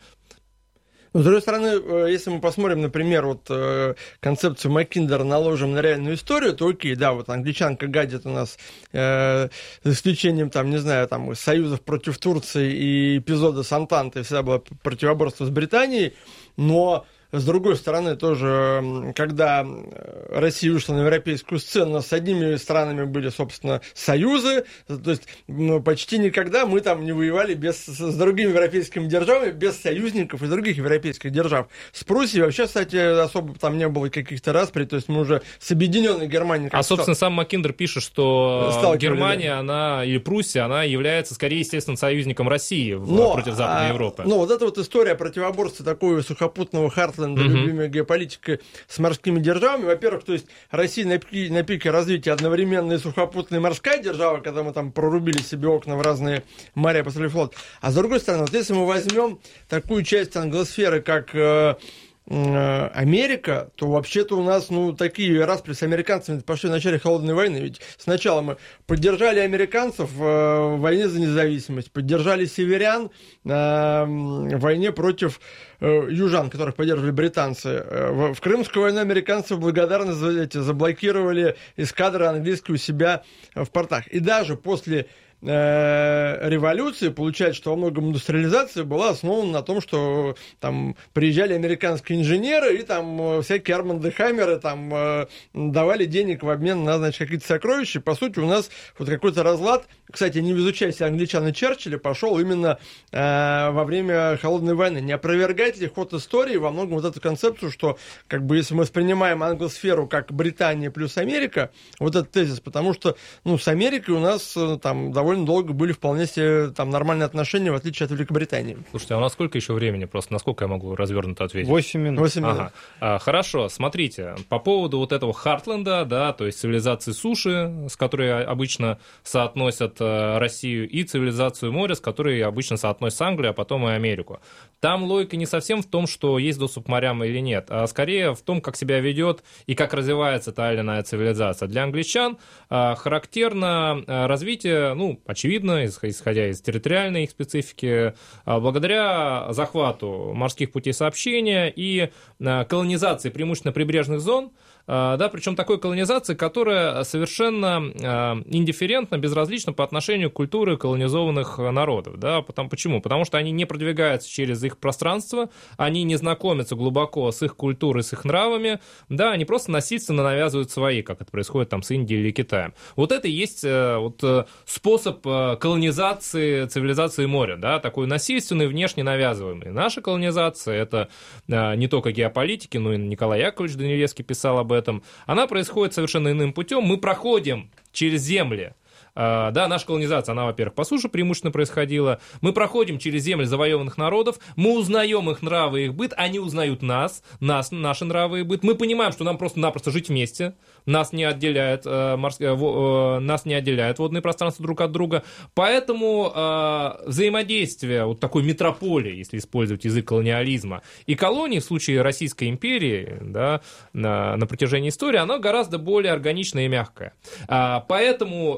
С другой стороны, если мы посмотрим, например, вот концепцию Маккиндера наложим на реальную историю, то окей, да, вот англичанка гадит у нас, э, за исключением, там, не знаю, там, союзов против Турции и эпизода с Антантой, всегда было противоборство с Британией, но... С другой стороны, тоже, когда Россия вышла на европейскую сцену, с одними странами были, собственно, союзы, то есть ну, почти никогда мы там не воевали без, с другими европейскими державами, без союзников из других европейских держав. С Пруссией вообще, кстати, особо там не было каких-то расприй, то есть мы уже с объединенной Германией... А, собственно, сам Маккиндер пишет, что Германия, она, или Пруссия, она является, скорее, естественно, союзником России в, но, против Западной а, Европы. Ну, вот эта вот история противоборства такого сухопутного Хартленда, mm-hmm. любимая геополитика с морскими державами. Во-первых, то есть Россия на пике, на пике развития одновременно и сухопутная и морская держава, когда мы там прорубили себе окна в разные моря, построили флот. А с другой стороны, вот если мы возьмем такую часть англосферы, как э, э, Америка, то вообще-то у нас, ну, такие распри с американцами пошли в начале холодной войны. Ведь сначала мы поддержали американцев э, в войне за независимость, поддержали северян э, в войне против южан, которых поддерживали британцы. В Крымскую войну американцы благодарно за эти, заблокировали эскадры английские у себя в портах. И даже после э, революции получается, что во многом индустриализация была основана на том, что там приезжали американские инженеры и там всякие Арманды Хаммеры там э, давали денег в обмен на, значит, какие-то сокровища. По сути, у нас вот какой-то разлад, кстати, не без участия англичан и Черчилля, пошел именно э, во время холодной войны. Не опровергать ли ход истории во многом вот эту концепцию, что как бы если мы воспринимаем англосферу как Британия плюс Америка, вот этот тезис, потому что ну, с Америкой у нас там довольно долго были вполне себе там нормальные отношения, в отличие от Великобритании. Слушайте, а у нас сколько еще времени? Просто насколько я могу развернуто ответить? Восемь минут. Восемь минут. Ага. А, хорошо, смотрите, по поводу вот этого Хартленда, да, то есть цивилизации суши, с которой обычно соотносят Россию, и цивилизацию моря, с которой обычно соотносят Англию, а потом и Америку. Там логика не совсем в том, что есть доступ к морям или нет, а скорее в том, как себя ведет и как развивается та или иная цивилизация. Для англичан а, характерно а, развитие, ну, очевидно, исходя из территориальной их специфики, а, благодаря захвату морских путей сообщения и а, колонизации преимущественно прибрежных зон, да, причем такой колонизации, которая совершенно индифферентна, безразлична по отношению к культуре колонизованных народов. Да, потому, почему? Потому что они не продвигаются через их пространство, они не знакомятся глубоко с их культурой, с их нравами, да, они просто насильственно навязывают свои, как это происходит там с Индией или Китаем. Вот это и есть вот, способ колонизации цивилизации моря, да, такой насильственный, внешне навязываемый. Наша колонизация — это не только геополитики, но и Николай Яковлевич Данилевский писал об этом. Она происходит совершенно иным путем. Мы проходим через земли. Uh, да, наша колонизация, она, во-первых, по суше преимущественно происходила. Мы проходим через земли завоеванных народов, мы узнаем их нравы и их быт, они узнают нас, нас, наши нравы и быт. Мы понимаем, что нам просто-напросто жить вместе, нас не отделяет, uh, морс... uh, нас не отделяет водные пространства друг от друга. Поэтому uh, взаимодействие вот такой метрополии, если использовать язык колониализма, и колонии в случае Российской империи, да, на, на протяжении истории, оно гораздо более органичное и мягкое. Uh, поэтому тут вопрос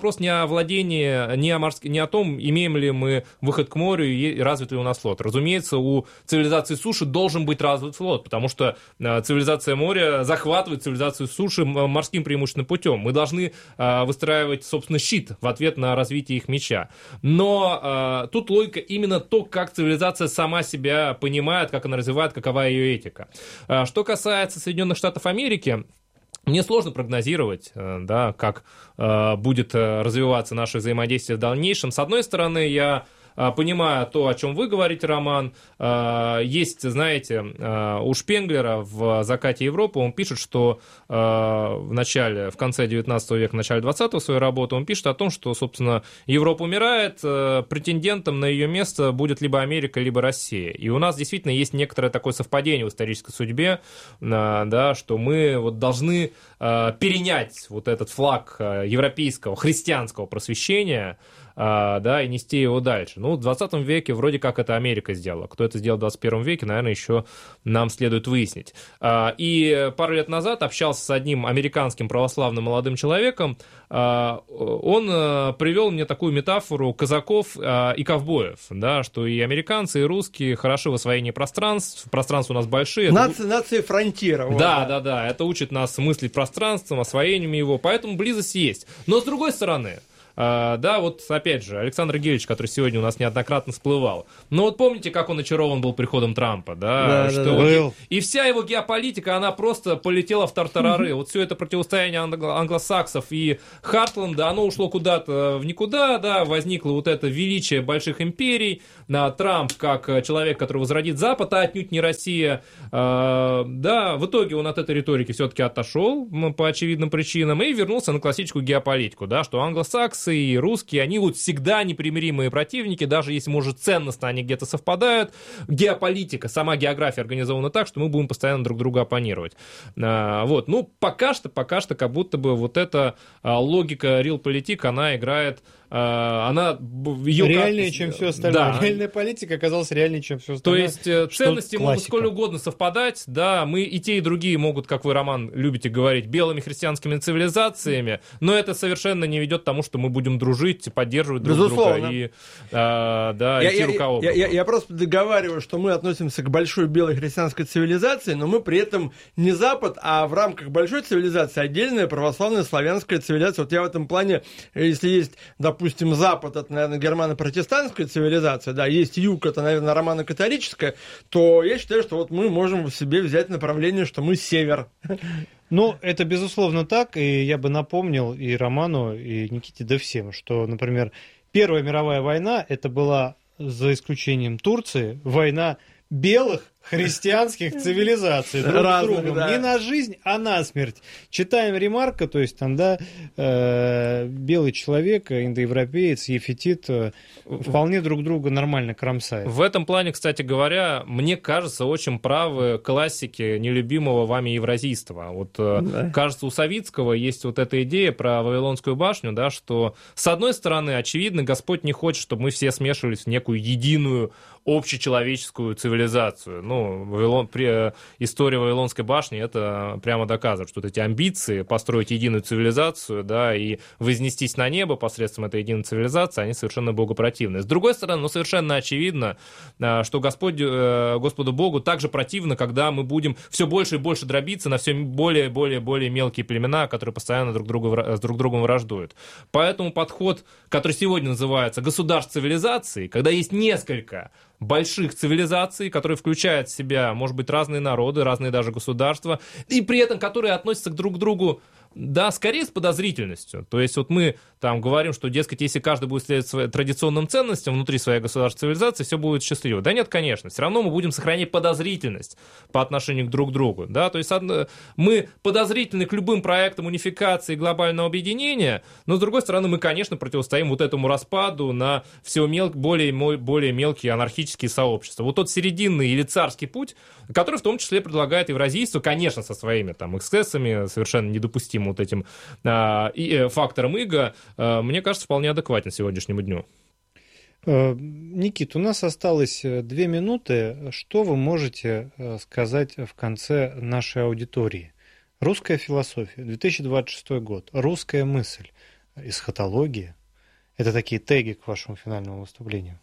вопрос не о владении, не о, морск... не о том, имеем ли мы выход к морю и развит ли у нас флот. Разумеется, у цивилизации суши должен быть развит флот, потому что цивилизация моря захватывает цивилизацию суши морским преимущественным путем. Мы должны выстраивать, собственно, щит в ответ на развитие их меча. Но тут логика именно то, как цивилизация сама себя понимает, как она развивает, какова ее этика. Что касается Соединенных Штатов Америки, мне сложно прогнозировать, да, как э, будет развиваться наше взаимодействие в дальнейшем. С одной стороны, я э, понимаю то, о чем вы говорите, Роман. Э, есть, знаете, э, у Шпенглера в «Закате Европы» он пишет, что э, в начале, в конце девятнадцатого века, в начале двадцатого своей работы он пишет о том, что, собственно, Европа умирает, э, претендентом на ее место будет либо Америка, либо Россия. И у нас действительно есть некоторое такое совпадение в исторической судьбе, э, да, что мы вот должны перенять вот этот флаг европейского, христианского просвещения, да, и нести его дальше. Ну, в двадцатом веке вроде как это Америка сделала. Кто это сделал в двадцать первом веке, наверное, еще нам следует выяснить. И пару лет назад общался с одним американским православным молодым человеком. Он привел мне такую метафору казаков и ковбоев, да, что и американцы, и русские хороши в освоении пространств. Пространства у нас большие. Нации, это... нации фронтира. Вот, да, да, да, да. Это учит нас мыслить пространством, освоением его. Поэтому близость есть. Но с другой стороны, Uh, да, вот опять же, Александр Гельевич, который сегодня у нас неоднократно всплывал. Но вот помните, как он очарован был приходом Трампа, да? Да, что да, вот да. И, и вся его геополитика, она просто полетела в тартарары. Вот все это противостояние англо- англосаксов и Хартленда, оно ушло куда-то в никуда, да, возникло вот это величие больших империй. На Трамп как человек, который возродит Запад, а отнюдь не Россия. Uh, да, в итоге он от этой риторики все-таки отошел по очевидным причинам и вернулся на классическую геополитику, да, что англосаксы и русские, они вот всегда непримиримые противники, даже если, может, ценностно они где-то совпадают. Геополитика, сама география организована так, что мы будем постоянно друг друга оппонировать. А, вот, ну, пока что, пока что, как будто бы вот эта а, логика realpolitik, она играет, а, она... Ее реальнее, как... чем все остальное. Да. Реальная политика оказалась реальнее, чем все остальное. То есть ценности могут сколь угодно совпадать, да, мы и те, и другие могут, как вы, Роман, любите говорить, белыми христианскими цивилизациями, но это совершенно не ведет к тому, что мы будем дружить, поддерживать друг Безусловно. друга и, а, да, я, идти я, рука об руку. Я, я, я просто договариваю, что мы относимся к большой белой христианской цивилизации, но мы при этом не Запад, а в рамках большой цивилизации отдельная православная славянская цивилизация. Вот я в этом плане, если есть, допустим, Запад, это, наверное, германо-протестантская цивилизация, да, есть Юг, это, наверное, романо-католическая, то я считаю, что вот мы можем в себе взять направление, что мы север. Ну, это безусловно так, и я бы напомнил и Роману, и Никите, да всем, что, например, Первая мировая война, это была, за исключением Турции, война белых христианских цивилизаций друг с другом. Да. Не на жизнь, а на смерть. Читаем Ремарка, то есть там, да, э, белый человек, индоевропеец, ефетит, э, вполне друг друга нормально кромсают. В этом плане, кстати говоря, мне кажется, очень правы классики нелюбимого вами евразийства. Вот, да. Кажется, у Савицкого есть вот эта идея про Вавилонскую башню, да, что, с одной стороны, очевидно, Господь не хочет, чтобы мы все смешивались в некую единую общечеловеческую цивилизацию. Ну, Вавилон, при, история Вавилонской башни это прямо доказывает, что вот эти амбиции построить единую цивилизацию, да, и вознестись на небо посредством этой единой цивилизации, они совершенно богопротивны. С другой стороны, ну, совершенно очевидно, что Господь, Господу Богу также противно, когда мы будем все больше и больше дробиться на все более и более, более мелкие племена, которые постоянно друг, друга, с друг другом враждуют. Поэтому подход, который сегодня называется государств цивилизации, когда есть несколько больших цивилизаций, которые включают в себя, может быть, разные народы, разные даже государства, и при этом которые относятся друг к другу, да, скорее с подозрительностью. То есть вот мы там говорим, что, дескать, если каждый будет следовать своим традиционным ценностям внутри своей государственной цивилизации, все будет счастливо. Да нет, конечно, все равно мы будем сохранять подозрительность по отношению к друг другу. Да? То есть мы подозрительны к любым проектам унификации глобального объединения, но, с другой стороны, мы, конечно, противостоим вот этому распаду на все мел... более, более мелкие анархические сообщества. Вот тот серединный или царский путь, который в том числе предлагает евразийство, конечно, со своими там эксцессами, совершенно недопустимым вот этим а, и, э, фактором иго, а, мне кажется, вполне адекватен сегодняшнему дню. Никит, у нас осталось две минуты. Что вы можете сказать в конце нашей аудитории? Русская философия, две тысячи двадцать шестой год, русская мысль. эсхатология. Это такие теги к вашему финальному выступлению.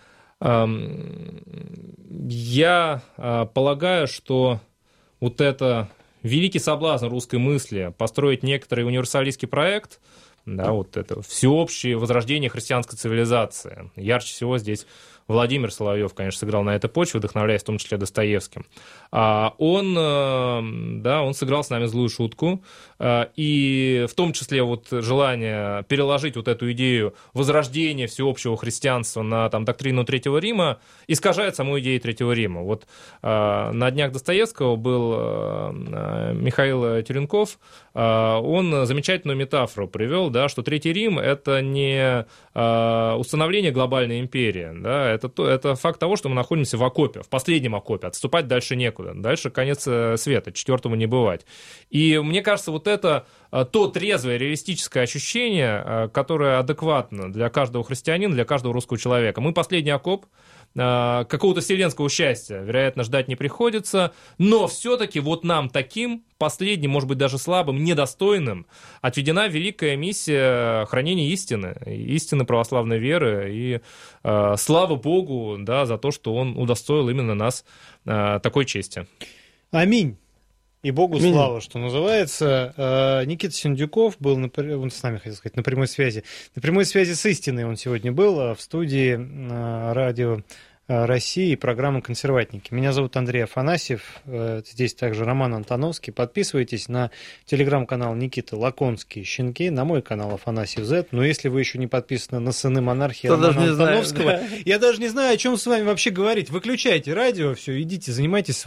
Я полагаю, что вот это великий соблазн русской мысли построить некоторый универсалистский проект, да, вот это всеобщее возрождение христианской цивилизации. Ярче всего здесь Владимир Соловьев, конечно, сыграл на этой почве, вдохновляясь в том числе Достоевским. Он, да, он сыграл с нами злую шутку, и в том числе вот желание переложить вот эту идею возрождения всеобщего христианства на там, доктрину Третьего Рима искажает саму идею Третьего Рима. Вот на днях Достоевского был Михаил Теренков, он замечательную метафору привел, да, что Третий Рим — это не установление глобальной империи, да, это, то, это факт того, что мы находимся в окопе, в последнем окопе, отступать дальше некуда, дальше конец света, четвертому не бывать. И мне кажется, вот это то трезвое, реалистическое ощущение, которое адекватно для каждого христианина, для каждого русского человека. Мы последний окоп, какого-то вселенского счастья, вероятно, ждать не приходится, но все-таки вот нам таким, последним, может быть, даже слабым, недостойным, отведена великая миссия хранения истины, истины православной веры, и э, слава Богу, да, за то, что Он удостоил именно нас э, такой чести. Аминь. И Богу Аминь. слава, что называется. Никита Синдюков был на, он с нами, хотел сказать, на прямой связи. На прямой связи с истиной он сегодня был в студии радио России, программы «Консерватники». Меня зовут Андрей Афанасьев, здесь также Роман Антоновский. Подписывайтесь на телеграм-канал Никита Лаконский «Щенки», на мой канал Афанасьев Зет. Но если вы еще не подписаны на «Сыны монархии» Романа Антоновского, знаю, да. Я даже не знаю, о чем с вами вообще говорить. Выключайте радио, все, идите, занимайтесь